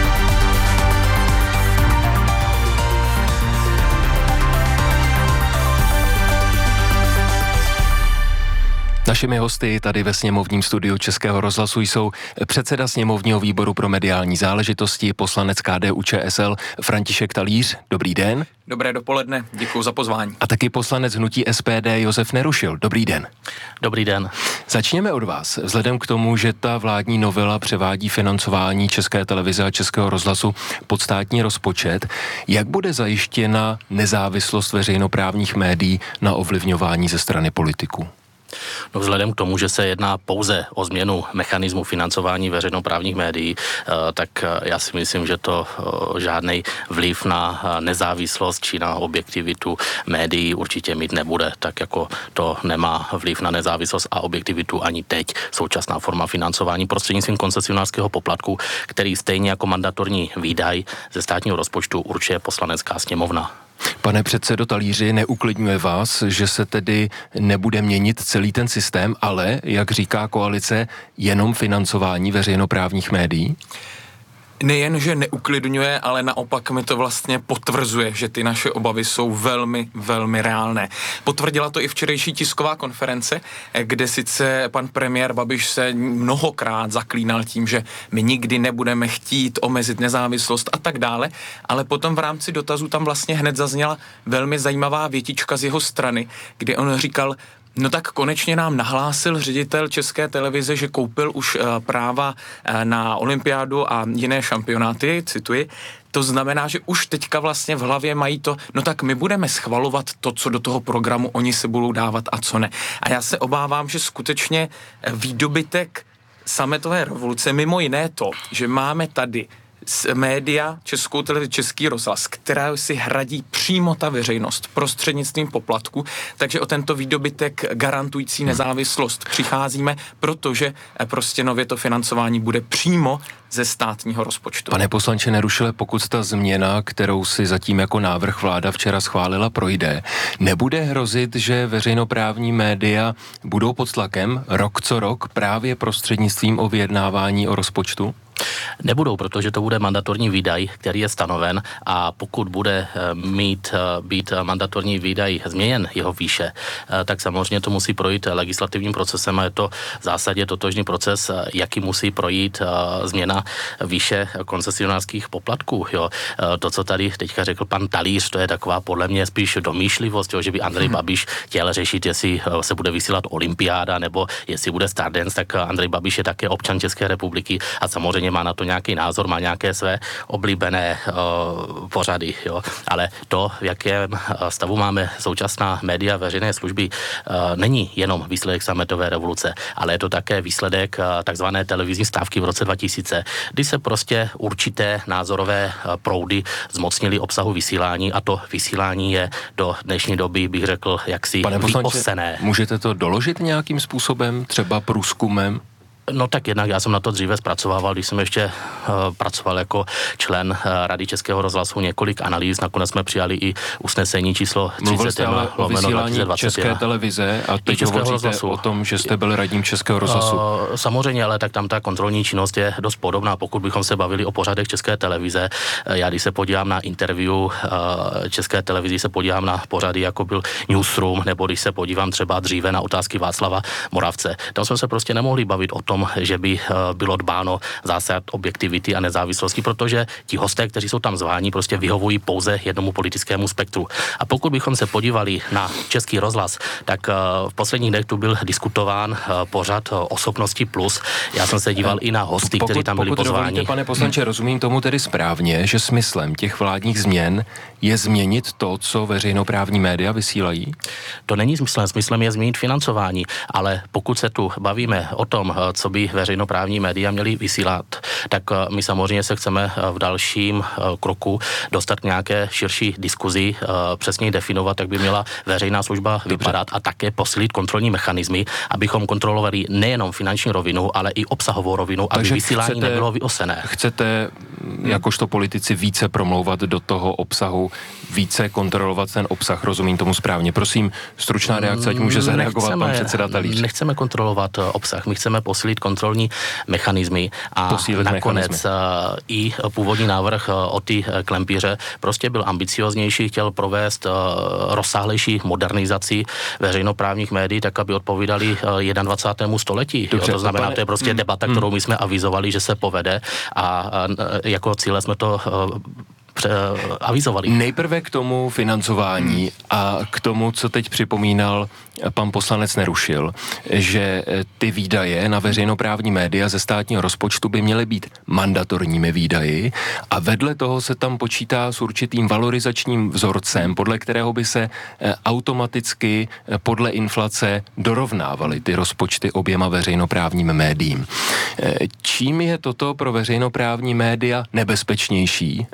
Našimi hosty tady ve sněmovním studiu Českého rozhlasu jsou předseda sněmovního výboru pro mediální záležitosti, poslanec K D U Č S L František Talíř. Dobrý den. Dobré dopoledne, děkuji za pozvání. A taky poslanec hnutí S P D Josef Nerušil. Dobrý den. Dobrý den. Začněme od vás. Vzhledem k tomu, že ta vládní novela převádí financování České televize a Českého rozhlasu pod státní rozpočet, jak bude zajištěna nezávislost veřejnoprávních médií na ovlivňování ze strany politiků? No vzhledem k tomu, že se jedná pouze o změnu mechanismu financování veřejnoprávních médií, tak já si myslím, že to žádný vliv na nezávislost či na objektivitu médií určitě mít nebude, tak jako to nemá vliv na nezávislost a objektivitu ani teď současná forma financování prostřednictvím koncesionářského poplatku, který stejně jako mandatorní výdaj ze státního rozpočtu určuje Poslanecká sněmovna. Pane předsedo Talíři, neuklidňuje vás, že se tedy nebude měnit celý ten systém, ale, jak říká koalice, jenom financování veřejnoprávních médií? Nejen, že neuklidňuje, ale naopak mi to vlastně potvrzuje, že ty naše obavy jsou velmi, velmi reálné. Potvrdila to i včerejší tisková konference, kde sice pan premiér Babiš se mnohokrát zaklínal tím, že my nikdy nebudeme chtít omezit nezávislost a tak dále, ale potom v rámci dotazů tam vlastně hned zazněla velmi zajímavá větička z jeho strany, kdy on říkal: no tak konečně nám nahlásil ředitel České televize, že koupil už uh, práva uh, na olympiádu a jiné šampionáty, cituji. To znamená, že už teďka vlastně v hlavě mají to, no tak my budeme schvalovat to, co do toho programu oni se budou dávat a co ne. A já se obávám, že skutečně výdobytek sametové revoluce, mimo jiné to, že máme tady média, Českou televizi, Český rozhlas, která si hradí přímo ta veřejnost prostřednictvím poplatku, takže o tento výdobytek garantující nezávislost přicházíme, protože prostě nově to financování bude přímo ze státního rozpočtu. Pane poslanče Nerušile, pokud ta změna, kterou si zatím jako návrh vláda včera schválila, projde, nebude hrozit, že veřejnoprávní média budou pod tlakem rok co rok právě prostřednictvím o vyjednávání o rozpočtu? Nebudou, protože to bude mandatorní výdaj, který je stanoven, a pokud bude mít být mandatorní výdaj změněn jeho výše, tak samozřejmě to musí projít legislativním procesem a je to v zásadě totožný proces, jaký musí projít změna výše koncesionářských poplatků. Jo. To, co tady teďka řekl pan Talíř, to je taková podle mě spíš domýšlivost, jo, že by Andrej Babiš chtěl řešit, jestli se bude vysílat olympiáda nebo jestli bude Stardance, tak Andrej Babiš je také občan České republiky a samozřejmě má na to nějaký názor, má nějaké své oblíbené uh, pořady, jo. Ale to, v jakém stavu máme současná média veřejné služby, uh, není jenom výsledek sametové revoluce, ale je to také výsledek uh, takzvané televizní stávky v roce dva tisíce, kdy se prostě určité názorové uh, proudy zmocnily obsahu vysílání a to vysílání je do dnešní doby, bych řekl, jaksi vyosené. Můžete to doložit nějakým způsobem, třeba průzkumem? No tak jednak já jsem na to dříve zpracovával, když jsem ještě uh, pracoval jako člen uh, Rady Českého rozhlasu, několik analýz, nakonec jsme přijali i usnesení číslo třicet jedna o vysílání České televize a teď hovoříte rozhlasu. O tom, že jste byl radním Českého rozhlasu. Uh, samozřejmě, ale tak tam ta kontrolní činnost je dost podobná, pokud bychom se bavili o pořadech České televize. Uh, já když se podívám na interview uh, České televizi, se podívám na pořady, jako byl Newsroom, nebo když se podívám třeba dříve na otázky Václava Moravce, tam jsme se prostě nemohli bavit o tom, že by bylo dbáno zásad objektivity a nezávislosti, protože ti hosté, kteří jsou tam zváni, prostě vyhovují pouze jednomu politickému spektru. A pokud bychom se podívali na Český rozhlas, tak v posledních dnech tu byl diskutován pořad Osobnosti plus. Já jsem se díval i na hosty, pokud, kteří tam byli pokud pozváni. Dovolíte, pane poslanče, hmm. rozumím tomu tedy správně, že smyslem těch vládních změn je změnit to, co veřejnoprávní média vysílají? To není smyslem. Smyslem je změnit financování, ale pokud se tu bavíme o tom, co by veřejnoprávní média měly vysílat, tak my samozřejmě se chceme v dalším kroku dostat k nějaké širší diskuzi, přesněji definovat, jak by měla veřejná služba Dobře. vypadat a také posílit kontrolní mechanismy, abychom kontrolovali nejenom finanční rovinu, ale i obsahovou rovinu, aby Takže vysílání chcete, nebylo vyosené. Chcete jakožto politici více promlouvat do toho obsahu, více kontrolovat ten obsah, rozumím tomu správně. Prosím, stručná reakce, ať může zareagovat nechceme, pan předseda Talíř. Nechceme kontrolovat obsah, my chceme posílit kontrolní mechanismy a posílit nakonec mechanismy. I původní návrh od ty Klempíře prostě byl ambicioznější, chtěl provést rozsáhlejší modernizaci veřejnoprávních médií, tak aby odpovídali dvacátému prvnímu století. Dobře, jo, to znamená, pane, to je prostě mm, debata, kterou my jsme avizovali, že se povede a, a jako cíle jsme to avizovali. Nejprve k tomu financování a k tomu, co teď připomínal pan poslanec Nerušil, že ty výdaje na veřejnoprávní média ze státního rozpočtu by měly být mandatorními výdaji a vedle toho se tam počítá s určitým valorizačním vzorcem, podle kterého by se automaticky podle inflace dorovnávaly ty rozpočty oběma veřejnoprávním médiím. Čím je toto pro veřejnoprávní média nebezpečnější, pane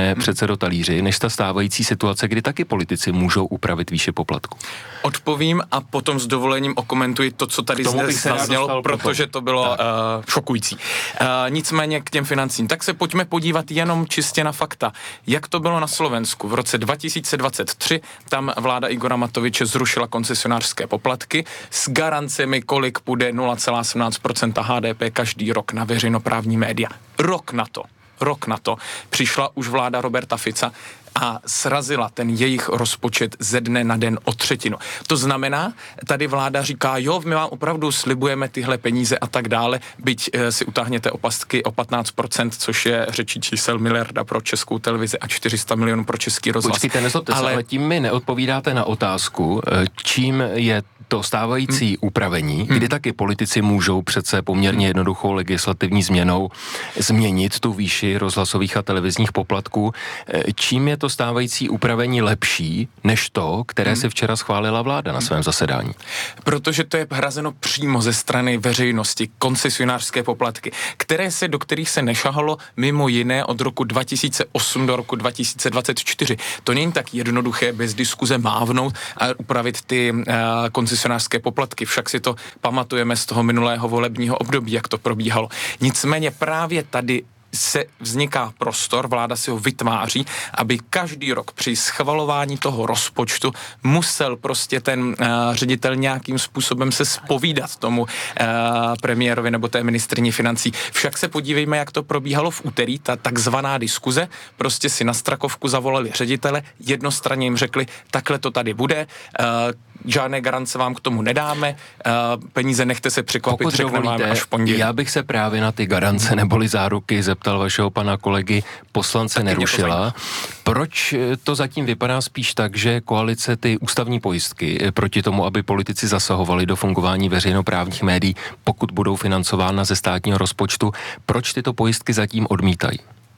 pane předsedo Talíři, než ta stávající situace, kdy taky politici můžou upravit výši poplatku? Odpovím a potom s dovolením okomentuji to, co tady zaznělo, protože to bylo uh, šokující. Uh, nicméně k těm financím. Tak se pojďme podívat jenom čistě na fakta. Jak to bylo na Slovensku? V roce dva tisíce dvacet tři tam vláda Igora Matoviče zrušila koncesionářské poplatky s garancemi, kolik půjde nula celá sedmnáct procenta H D P každý rok na veřejnoprávní média. Rok na to. Rok na to přišla už vláda Roberta Fica a srazila ten jejich rozpočet ze dne na den o třetinu. To znamená, tady vláda říká, jo, my vám opravdu slibujeme tyhle peníze a tak dále, byť e, si utáhněte opastky o patnáct procent, což je řečí čísel miliarda pro Českou televizi a čtyři sta milionů pro Český rozhlas. Počkejte, nezlobte ale... se, ale tím mi neodpovídáte na otázku, čím je to stávající hmm. upravení, hmm. kdy taky politici můžou přece poměrně jednoduchou legislativní změnou změnit tu výši rozhlasových a televizních poplatků. Čím je to stávající upravení lepší než to, které hmm. si včera schválila vláda na svém zasedání? Protože to je hrazeno přímo ze strany veřejnosti, koncesionářské poplatky, které se, do kterých se nešahalo mimo jiné od roku dva tisíce osm do roku dva tisíce dvacet čtyři. To není tak jednoduché bez diskuze mávnout a upravit ty uh, koncesionářské poplatky, však si to pamatujeme z toho minulého volebního období, jak to probíhalo. Nicméně právě tady se vzniká prostor, vláda si ho vytváří, aby každý rok při schvalování toho rozpočtu musel prostě ten uh, ředitel nějakým způsobem se zpovídat tomu uh, premiérovi nebo té ministryni financí. Však se podívejme, jak to probíhalo v úterý, ta takzvaná diskuze, prostě si na Strakovku zavolali ředitele, jednostranně jim řekli, takhle to tady bude, uh, žádné garance vám k tomu nedáme, uh, peníze nechte se překvapit, řekneme vám až v pondělí. Já bych se právě na ty garance neboli záruky zeptal vašeho pana kolegy poslance Nerušila. Proč to zatím vypadá spíš tak, že koalice ty ústavní pojistky proti tomu, aby politici zasahovali do fungování veřejnoprávních médií, pokud budou financována ze státního rozpočtu, proč tyto pojistky zatím odmítají?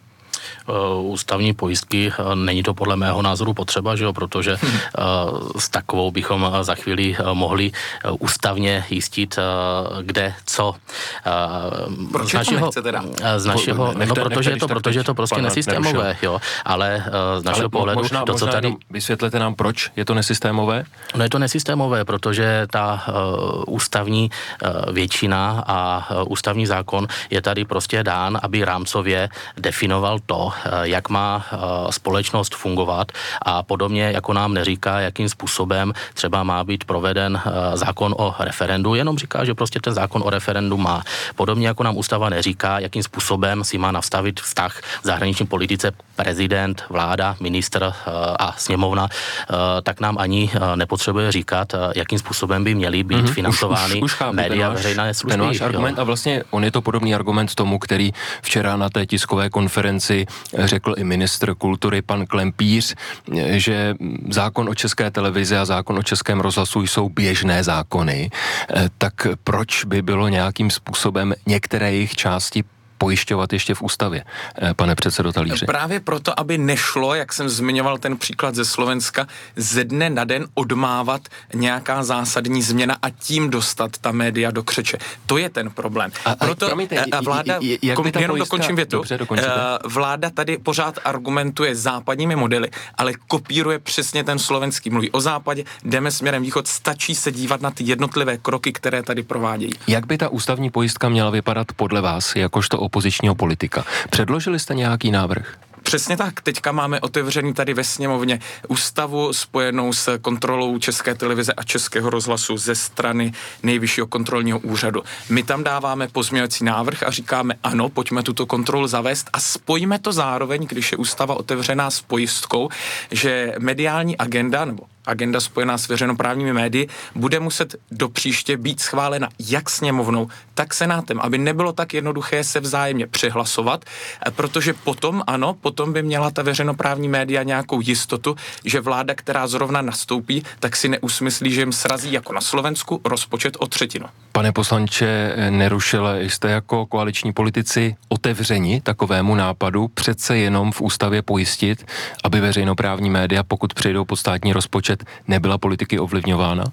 Ústavní pojistky, není to podle mého názoru potřeba, že jo, protože hmm. s takovou bychom za chvíli mohli ústavně jistit, kde co. Proč z našeho, to nechce teda? Z našeho, nechte, no protože je to, protože je to prostě nesystémové, jo, ale z našeho ale pohledu možná, to, co možná tady... Vysvětlete nám, proč je to nesystémové? No je to nesystémové, protože ta uh, ústavní uh, většina a uh, ústavní zákon je tady prostě dán, aby rámcově definoval to, jak má společnost fungovat a podobně, jako nám neříká, jakým způsobem třeba má být proveden zákon o referendu, jenom říká, že prostě ten zákon o referendu má. Podobně jako nám ústava neříká, jakým způsobem si má nastavit vztah v zahraniční politice prezident, vláda, ministr a sněmovna, tak nám ani nepotřebuje říkat, jakým způsobem by měly být mm-hmm. financovány už, už, už chápu, média veřejné služby. Ten váš argument a vlastně on je to podobný argument tomu, který včera na té tiskové konferenci řekl i ministr kultury pan Klempíř, že zákon o České televizi a zákon o Českém rozhlasu jsou běžné zákony, tak proč by bylo nějakým způsobem některé jejich části pojišťovat ještě v ústavě, pane předsedo Talíři? Právě proto, aby nešlo, jak jsem zmiňoval ten příklad ze Slovenska, ze dne na den odmávat nějaká zásadní změna a tím dostat ta média do křeče. To je ten problém. A, proto a, promiňte, a vláda, jak by ta jenom pojistka... dokončím větu, Dobře, vláda tady pořád argumentuje západními modely, ale kopíruje přesně ten slovenský. Mluví o západě, jdeme směrem východ, stačí se dívat na ty jednotlivé kroky, které tady provádějí. Jak by ta ústavní pojistka měla vypadat podle vás, jakožto opozičního politika? Předložili jste nějaký návrh? Přesně tak. Teďka máme otevřený tady ve sněmovně ústavu spojenou s kontrolou České televize a Českého rozhlasu ze strany Nejvyššího kontrolního úřadu. My tam dáváme pozměňovací návrh a říkáme ano, pojďme tuto kontrolu zavést a spojíme to zároveň, když je ústava otevřená s pojistkou, že mediální agenda nebo agenda spojená s veřejnoprávními médii bude muset do příště být schválena jak sněmovnou, tak senátem, aby nebylo tak jednoduché se vzájemně přehlasovat, protože potom, ano, potom by měla ta veřejnoprávní média nějakou jistotu, že vláda, která zrovna nastoupí, tak si neusmyslí, že jim srazí jako na Slovensku rozpočet o třetinu. Pane poslanče Nerušile, jste jako koaliční politici otevřeni takovému nápadu přece jenom v ústavě pojistit, aby veřejnoprávní média, pokud přejdou pod státní rozpočet, nebyla politiky ovlivňována?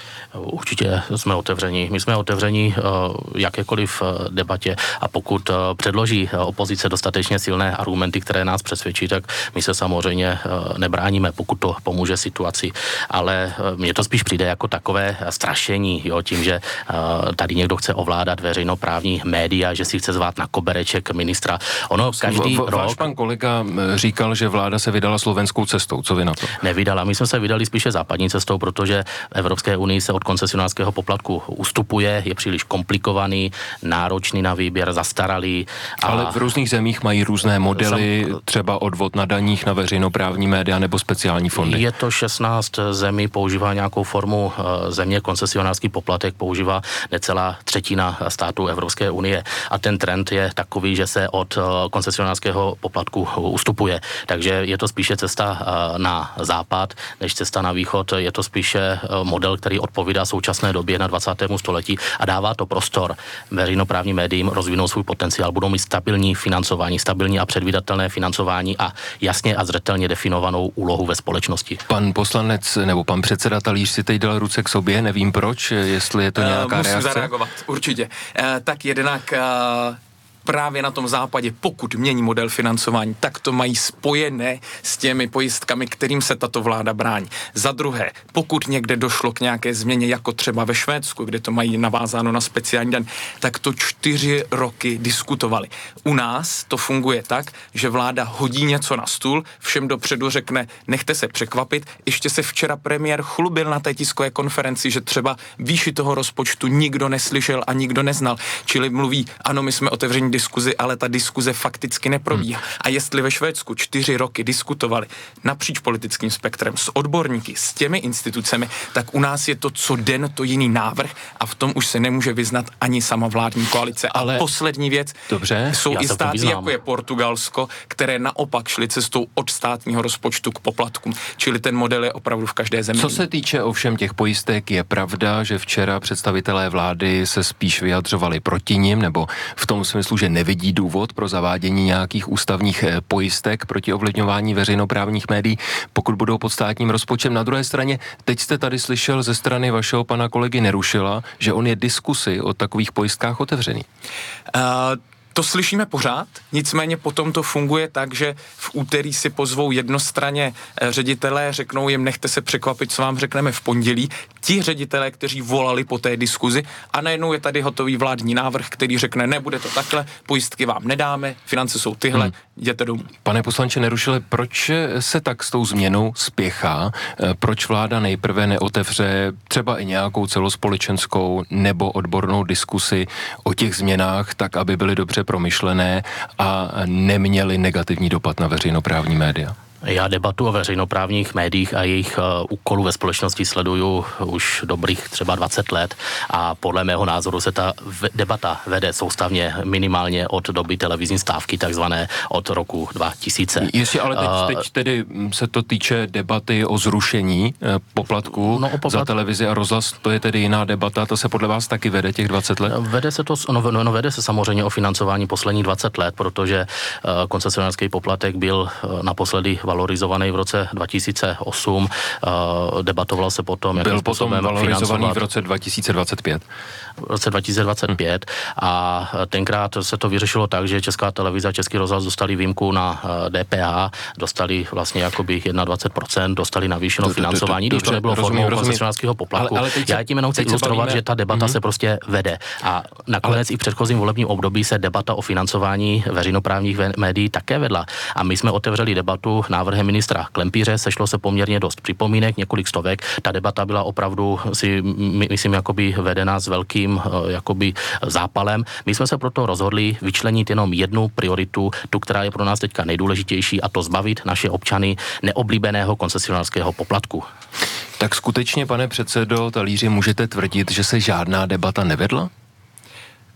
Určitě jsme otevření. My jsme otevření jakékoliv debatě a pokud předloží opozice dostatečně silné argumenty, které nás přesvědčí, tak my se samozřejmě nebráníme, pokud to pomůže situaci. Ale mně to spíš přijde jako takové strašení, jo, tím, že tady někdo chce ovládat veřejnoprávní média, že si chce zvát na kobereček ministra. Ono každý v, v, rok... Váš pan kolega říkal, že vláda se vydala slovenskou cestou. Co vy na to? Nevydala. My jsme se vydali spíše západní cestou, protože Evropské unii se od koncesionářského poplatku ustupuje, je příliš komplikovaný, náročný na výběr, zastaralý. A... Ale v různých zemích mají různé modely, Sam... třeba odvod na daních na veřejnoprávní média nebo speciální fondy. Je to šestnáct zemí, používá nějakou formu země, koncesionářský poplatek používá necelá třetina států Evropské unie. A ten trend je takový, že se od koncesionářského poplatku ustupuje. Takže je to spíše cesta na západ, než cesta na východ. Je to spíše model, který odpovídá současné době na dvacátém století a dává to prostor veřejnoprávním médiím rozvinout svůj potenciál. Budou mít stabilní financování, stabilní a předvídatelné financování a jasně a zřetelně definovanou úlohu ve společnosti. Pan poslanec nebo pan předseda Talíř si teď dal ruce k sobě, nevím proč, jestli je to nějaká uh, musím reakce. Musím zareagovat, určitě. Uh, tak jednak... Uh... právě na tom západě, pokud mění model financování, tak to mají spojené s těmi pojistkami, kterým se tato vláda brání. Za druhé, pokud někde došlo k nějaké změně, jako třeba ve Švédsku, kde to mají navázáno na speciální daň, tak to čtyři roky diskutovali. U nás to funguje tak, že vláda hodí něco na stůl, všem dopředu řekne, nechte se překvapit. Ještě se včera premiér chlubil na té tiskové konferenci, že třeba výši toho rozpočtu nikdo neslyšel a nikdo neznal. Čili mluví, ano, my jsme otevření diskuzi, ale ta diskuze fakticky neprobíhá. Hmm. A jestli ve Švédsku čtyři roky diskutovali napříč politickým spektrem s odborníky, s těmi institucemi, tak u nás je to co den to jiný návrh a v tom už se nemůže vyznat ani sama vládní koalice. Ale a poslední věc, dobře, jsou i státy, jako je Portugalsko, které naopak šly cestou od státního rozpočtu k poplatkům. Čili ten model je opravdu v každé zemi. Co se týče ovšem těch pojistek, je pravda, že včera představitelé vlády se spíš vyjadřovali proti nim, nebo v tom smyslu, že nevidí důvod pro zavádění nějakých ústavních pojistek proti ovlivňování veřejnoprávních médií, pokud budou pod státním rozpočtem. Na druhé straně, teď jste tady slyšel ze strany vašeho pana kolegy Nerušila, že on je diskusi o takových pojistkách otevřený. Uh... To slyšíme pořád, nicméně potom to funguje tak, že v úterý si pozvou jednostranně ředitelé, řeknou jim, nechte se překvapit, co vám řekneme v pondělí. Ti ředitelé, kteří volali po té diskuzi a najednou je tady hotový vládní návrh, který řekne, nebude to takhle, pojistky vám nedáme, finance jsou tyhle, hmm. jděte domů. Pane poslanče Nerušile, proč se tak s tou změnou spěchá? Proč vláda nejprve neotevře třeba i nějakou celospolečenskou nebo odbornou diskusi o těch změnách, tak aby byly dobře promyšlené a neměly negativní dopad na veřejnoprávní média? Já debatu o veřejnoprávních médiích a jejich uh, úkolů ve společnosti sleduju už dobrých třeba dvacet let a podle mého názoru se ta v- debata vede soustavně minimálně od doby televizní stávky, takzvané od roku dva tisíce. Jestli ale teď, uh, teď tedy se to týče debaty o zrušení eh, poplatků no, poplat... za televizi a rozhlas, to je tedy jiná debata, to se podle vás taky vede těch dvacet let? Vede se to, no, no, no vede se samozřejmě o financování posledních dvacet let, protože uh, koncesionářský poplatek byl uh, naposledy valorizovaný v roce dva tisíce osm. Uh, debatoval se potom, jakým byl způsobem potom valorizovaný financovat. v roce dva tisíce dvacet pět. V roce dva tisíce dvacet pět hmm. a tenkrát se to vyřešilo tak, že Česká televize a Český rozhlas dostali výjimku na D P H, dostali vlastně jakoby dvacet jedna procent, dostali navýšeno financování, když to nebylo formou koncesionářského poplatku. Ale, ale Já tím jenom chci ilustrovat, že ta debata mm-hmm. se prostě vede. A nakonec ale... i v předchozím volebním období se debata o financování veřejnoprávních médií také vedla. A my jsme otevřeli debatu návrhem ministra Klempíře, sešlo se poměrně dost připomínek, několik stovek. Ta debata byla opravdu, si myslím, jakoby vedena s velkým jakoby zápalem. My jsme se proto rozhodli vyčlenit jenom jednu prioritu, tu, která je pro nás teďka nejdůležitější, a to zbavit naše občany neoblíbeného koncesionářského poplatku. Tak skutečně, pane předsedo Talíři, můžete tvrdit, že se žádná debata nevedla?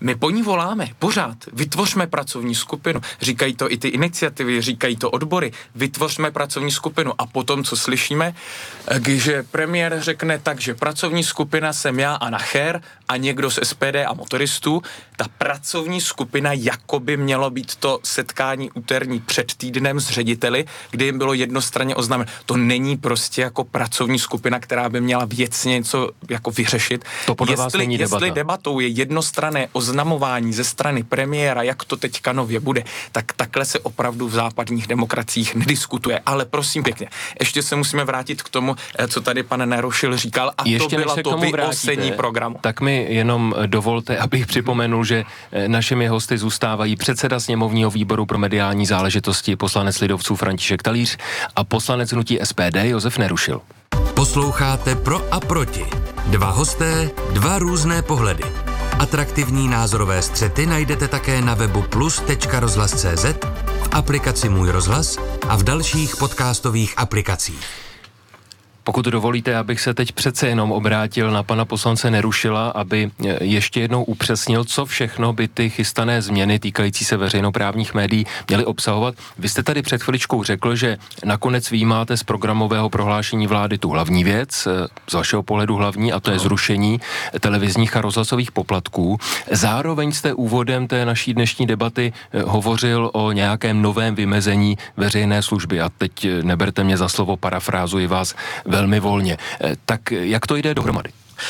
My po ní voláme pořád. Vytvořme pracovní skupinu. Říkají to i ty iniciativy, říkají to odbory. Vytvořme pracovní skupinu. A potom, co slyšíme, když premiér řekne tak, že pracovní skupina jsem já a Nacher a někdo z S P D a motoristů, ta pracovní skupina jakoby mělo být to setkání úterní před týdnem s řediteli, kdy jim bylo jednostranně oznámeno. To není prostě jako pracovní skupina, která by měla věcně něco jako vyřešit. To podle jestli, vás není debata. Jestli debatou je jednostranné oznamování ze strany premiéra, jak to teďka nově bude, tak takhle se opravdu v západních demokraciích nediskutuje. Ale prosím pěkně, ještě se musíme vrátit k tomu, co tady pan Nerušil říkal, a ještě to byla to vyosení programu. Tak mi jenom dovolte, abych připomenul, že našimi hosty zůstávají předseda sněmovního výboru pro mediální záležitosti poslanec lidovců František Talíř a poslanec hnutí S P D Josef Nerušil. Posloucháte Pro a proti. Dva hosté, dva různé pohledy. Atraktivní názorové střety najdete také na webu plus tečka rozhlas tečka cé zet, v aplikaci Můj rozhlas a v dalších podcastových aplikacích. Pokud dovolíte, abych se teď přece jenom obrátil na pana poslance Nerušila, aby ještě jednou upřesnil, co všechno by ty chystané změny týkající se veřejnoprávních médií měly obsahovat. Vy jste tady před chviličkou řekl, že nakonec vyjímáte z programového prohlášení vlády tu hlavní věc, z vašeho pohledu hlavní, a to je zrušení televizních a rozhlasových poplatků. Zároveň jste úvodem té naší dnešní debaty hovořil o nějakém novém vymezení veřejné služby. A teď neberte mě za slovo, parafrázuji vás velmi volně. Tak jak to jde dohromady?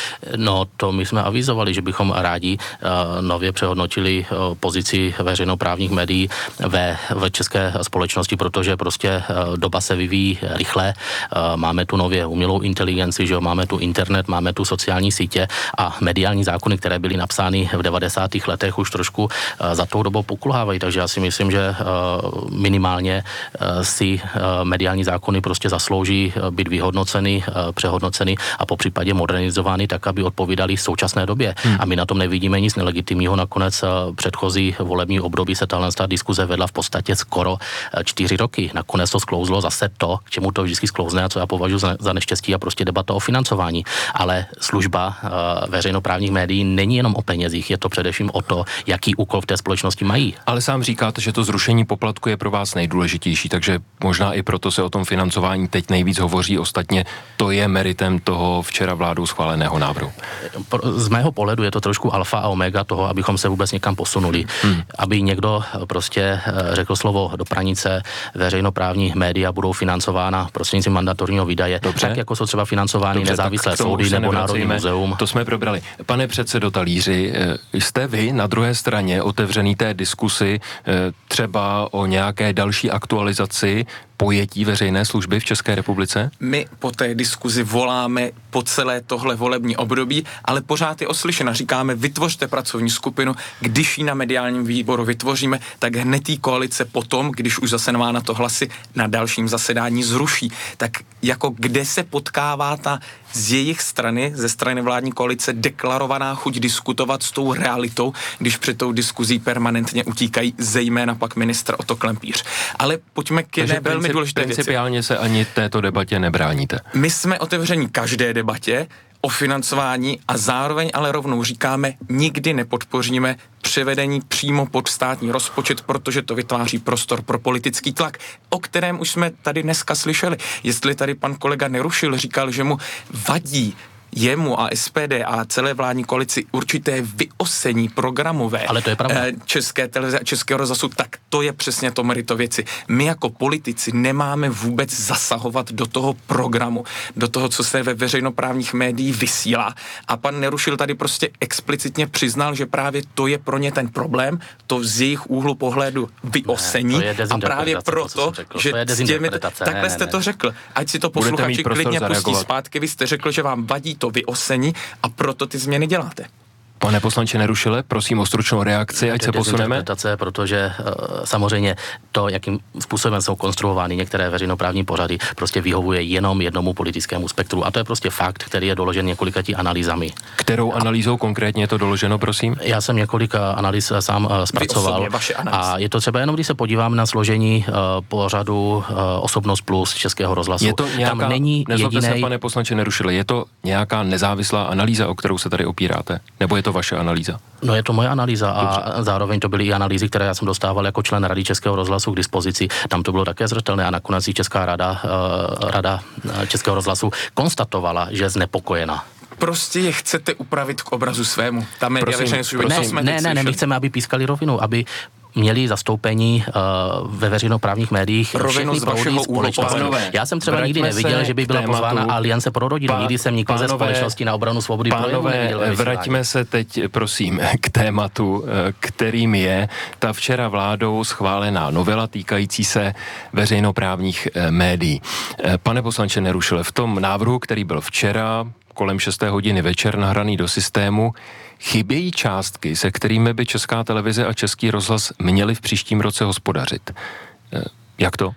No, to my jsme avizovali, že bychom rádi uh, nově přehodnotili uh, pozici veřejnoprávních médií ve, ve české společnosti, protože prostě uh, doba se vyvíjí rychle. Uh, máme tu nově umělou inteligenci, že jo, máme tu internet, máme tu sociální sítě a mediální zákony, které byly napsány v devadesátých letech, už trošku uh, za tou dobou pokulhávají, takže já si myslím, že uh, minimálně uh, si uh, mediální zákony prostě zaslouží uh, být vyhodnoceny, uh, přehodnoceny a popřípadě modernizovány tak, aby odpovídali současné době. Hmm. A my na tom nevidíme nic nelegitimního. Nakonec předchozí volební období se tahle diskuze vedla v podstatě skoro čtyři roky. Nakonec to sklouzlo zase to, k čemu to vždycky sklouzne a co já považuji za, za neštěstí a prostě debata o financování. Ale služba uh, veřejnoprávních médií není jenom o penězích, je to především o to, jaký úkol v té společnosti mají. Ale sám říkáte, že to zrušení poplatku je pro vás nejdůležitější, takže možná i proto se o tom financování teď nejvíc hovoří. Ostatně to je meritem toho včera vládou schváleného návrhu. Z mého pohledu je to trošku alfa a omega toho, abychom se vůbec někam posunuli. Hmm. Aby někdo prostě řekl slovo do pranice, veřejnoprávní média budou financována prostřednictvím mandatorního výdaje, dobře, tak jako jsou třeba financovány Dobře, nezávislé soudy nebo Národní muzeum. To jsme probrali. Pane předsedo Talíři, jste vy na druhé straně otevřený té diskusi třeba o nějaké další aktualizaci pojetí veřejné služby v České republice? My po té diskuzi voláme po celé tohle volební období, ale pořád je oslyšena. Říkáme, vytvořte pracovní skupinu, když ji na mediálním výboru vytvoříme, tak hned tý koalice potom, když už zase má na to hlasy, na dalším zasedání zruší. Tak jako kde se potkává ta z jejich strany, ze strany vládní koalice, deklarovaná chuť diskutovat s tou realitou, když před tou diskuzí permanentně utíkají zejména pak ministr Otto Klempíř. Ale pojďme k jedné velmi důležité věci. Principiálně se ani této debatě nebráníte. My jsme otevření každé debatě o financování a zároveň ale rovnou říkáme, nikdy nepodpoříme převedení přímo pod státní rozpočet, protože to vytváří prostor pro politický tlak, o kterém už jsme tady dneska slyšeli. Jestli tady pan kolega Nerušil říkal, že mu vadí jemu a S P D a celé vládní koalici určité vyosení programové Ale to je pravda. České televize a Českého rozhlasu, tak to je přesně to merito věci. My jako politici nemáme vůbec zasahovat do toho programu, do toho, co se ve veřejnoprávních médiích vysílá. A pan Nerušil tady prostě explicitně přiznal, že právě to je pro ně ten problém, to z jejich úhlu pohledu vyosení. Ne, a právě proto, to, že s těmi, takhle ne, jste ne, to řekl. Ať si to posluchači klidně pustí zpátky, vy jste řekl, že vám vadí to vyosení a proto ty změny děláte. Pane poslanče Nerušile, prosím o stručnou reakci, ať se posuneme. Protože uh, samozřejmě to, jakým způsobem jsou konstruovány některé veřejnoprávní pořady, prostě vyhovuje jenom jednomu politickému spektru. A to je prostě fakt, který je doložen několika tí analýzami. Kterou analýzou a konkrétně je to doloženo, prosím? Já jsem několik analýz sám uh, zpracoval. A je to třeba jenom, když se podívám na složení uh, pořadu uh, Osobnost plus Českého rozhlasu. Je to nějaká, tam není nezlobte jedinej... se, pane poslanče Nerušile, je to nějaká nezávislá analýza, o kterou se tady opíráte? Nebo je to vaše analýza? No je to moje analýza a Dobře. zároveň to byly i analýzy, které já jsem dostával jako člen Rady Českého rozhlasu k dispozici. Tam to bylo také zřetelné a nakonec i Česká rada, uh, rada Českého rozhlasu konstatovala, že je znepokojená. Prostě je chcete upravit k obrazu svému. Tam je prosím, prosím, ne, jsme ne, ne, ne, my chceme, aby pískali rovinu, aby měli zastoupení uh, ve veřejnoprávních médiích všechny proudí společnosti. Já jsem třeba nikdy neviděl, že by byla tématu, pozvána Aliance pro rodinu. Nikdy jsem nikoho ze společnosti na obranu svobody projevu neviděl. Vraťme se teď, prosím, k tématu, kterým je ta včera vládou schválená novela týkající se veřejnoprávních médií. Pane poslanče Nerušile, v tom návrhu, který byl včera kolem šesté hodiny večer nahraný do systému, chybějí částky, se kterými by Česká televize a Český rozhlas měli v příštím roce hospodařit. Jak to?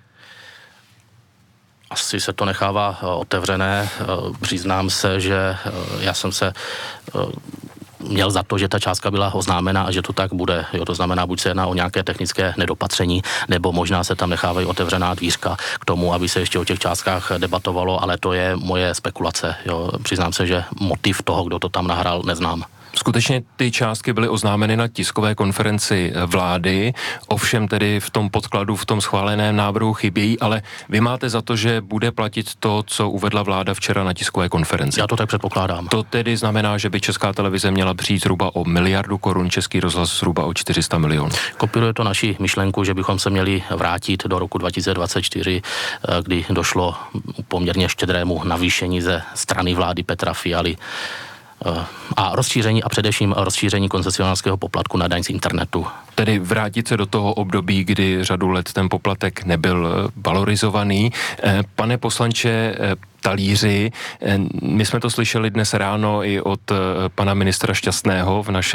Asi se to nechává otevřené. Přiznám se, že já jsem se měl za to, že ta částka byla oznámena a že to tak bude. Jo, to znamená, buď se jedná o nějaké technické nedopatření, nebo možná se tam nechávají otevřená dvířka k tomu, aby se ještě o těch částkách debatovalo, ale to je moje spekulace. Jo. Přiznám se, že motiv toho, kdo to tam nahrál, neznám. Skutečně ty částky byly oznámeny na tiskové konferenci vlády, ovšem tedy v tom podkladu, v tom schváleném návrhu chybějí, ale vy máte za to, že bude platit to, co uvedla vláda včera na tiskové konferenci. Já to tak předpokládám. To tedy znamená, že by Česká televize měla přijít zhruba o miliardu korun, Český rozhlas zhruba o čtyři sta milionů. Kopíruje to naši myšlenku, že bychom se měli vrátit do roku dva tisíce dvacet čtyři, kdy došlo poměrně štědrému navýšení ze strany vlády Petra Fialy a rozšíření a především rozšíření koncesionářského poplatku na daň z internetu. Tedy vrátit se do toho období, kdy řadu let ten poplatek nebyl valorizovaný. Pane poslanče Talíři, my jsme to slyšeli dnes ráno i od pana ministra Šťastného v naše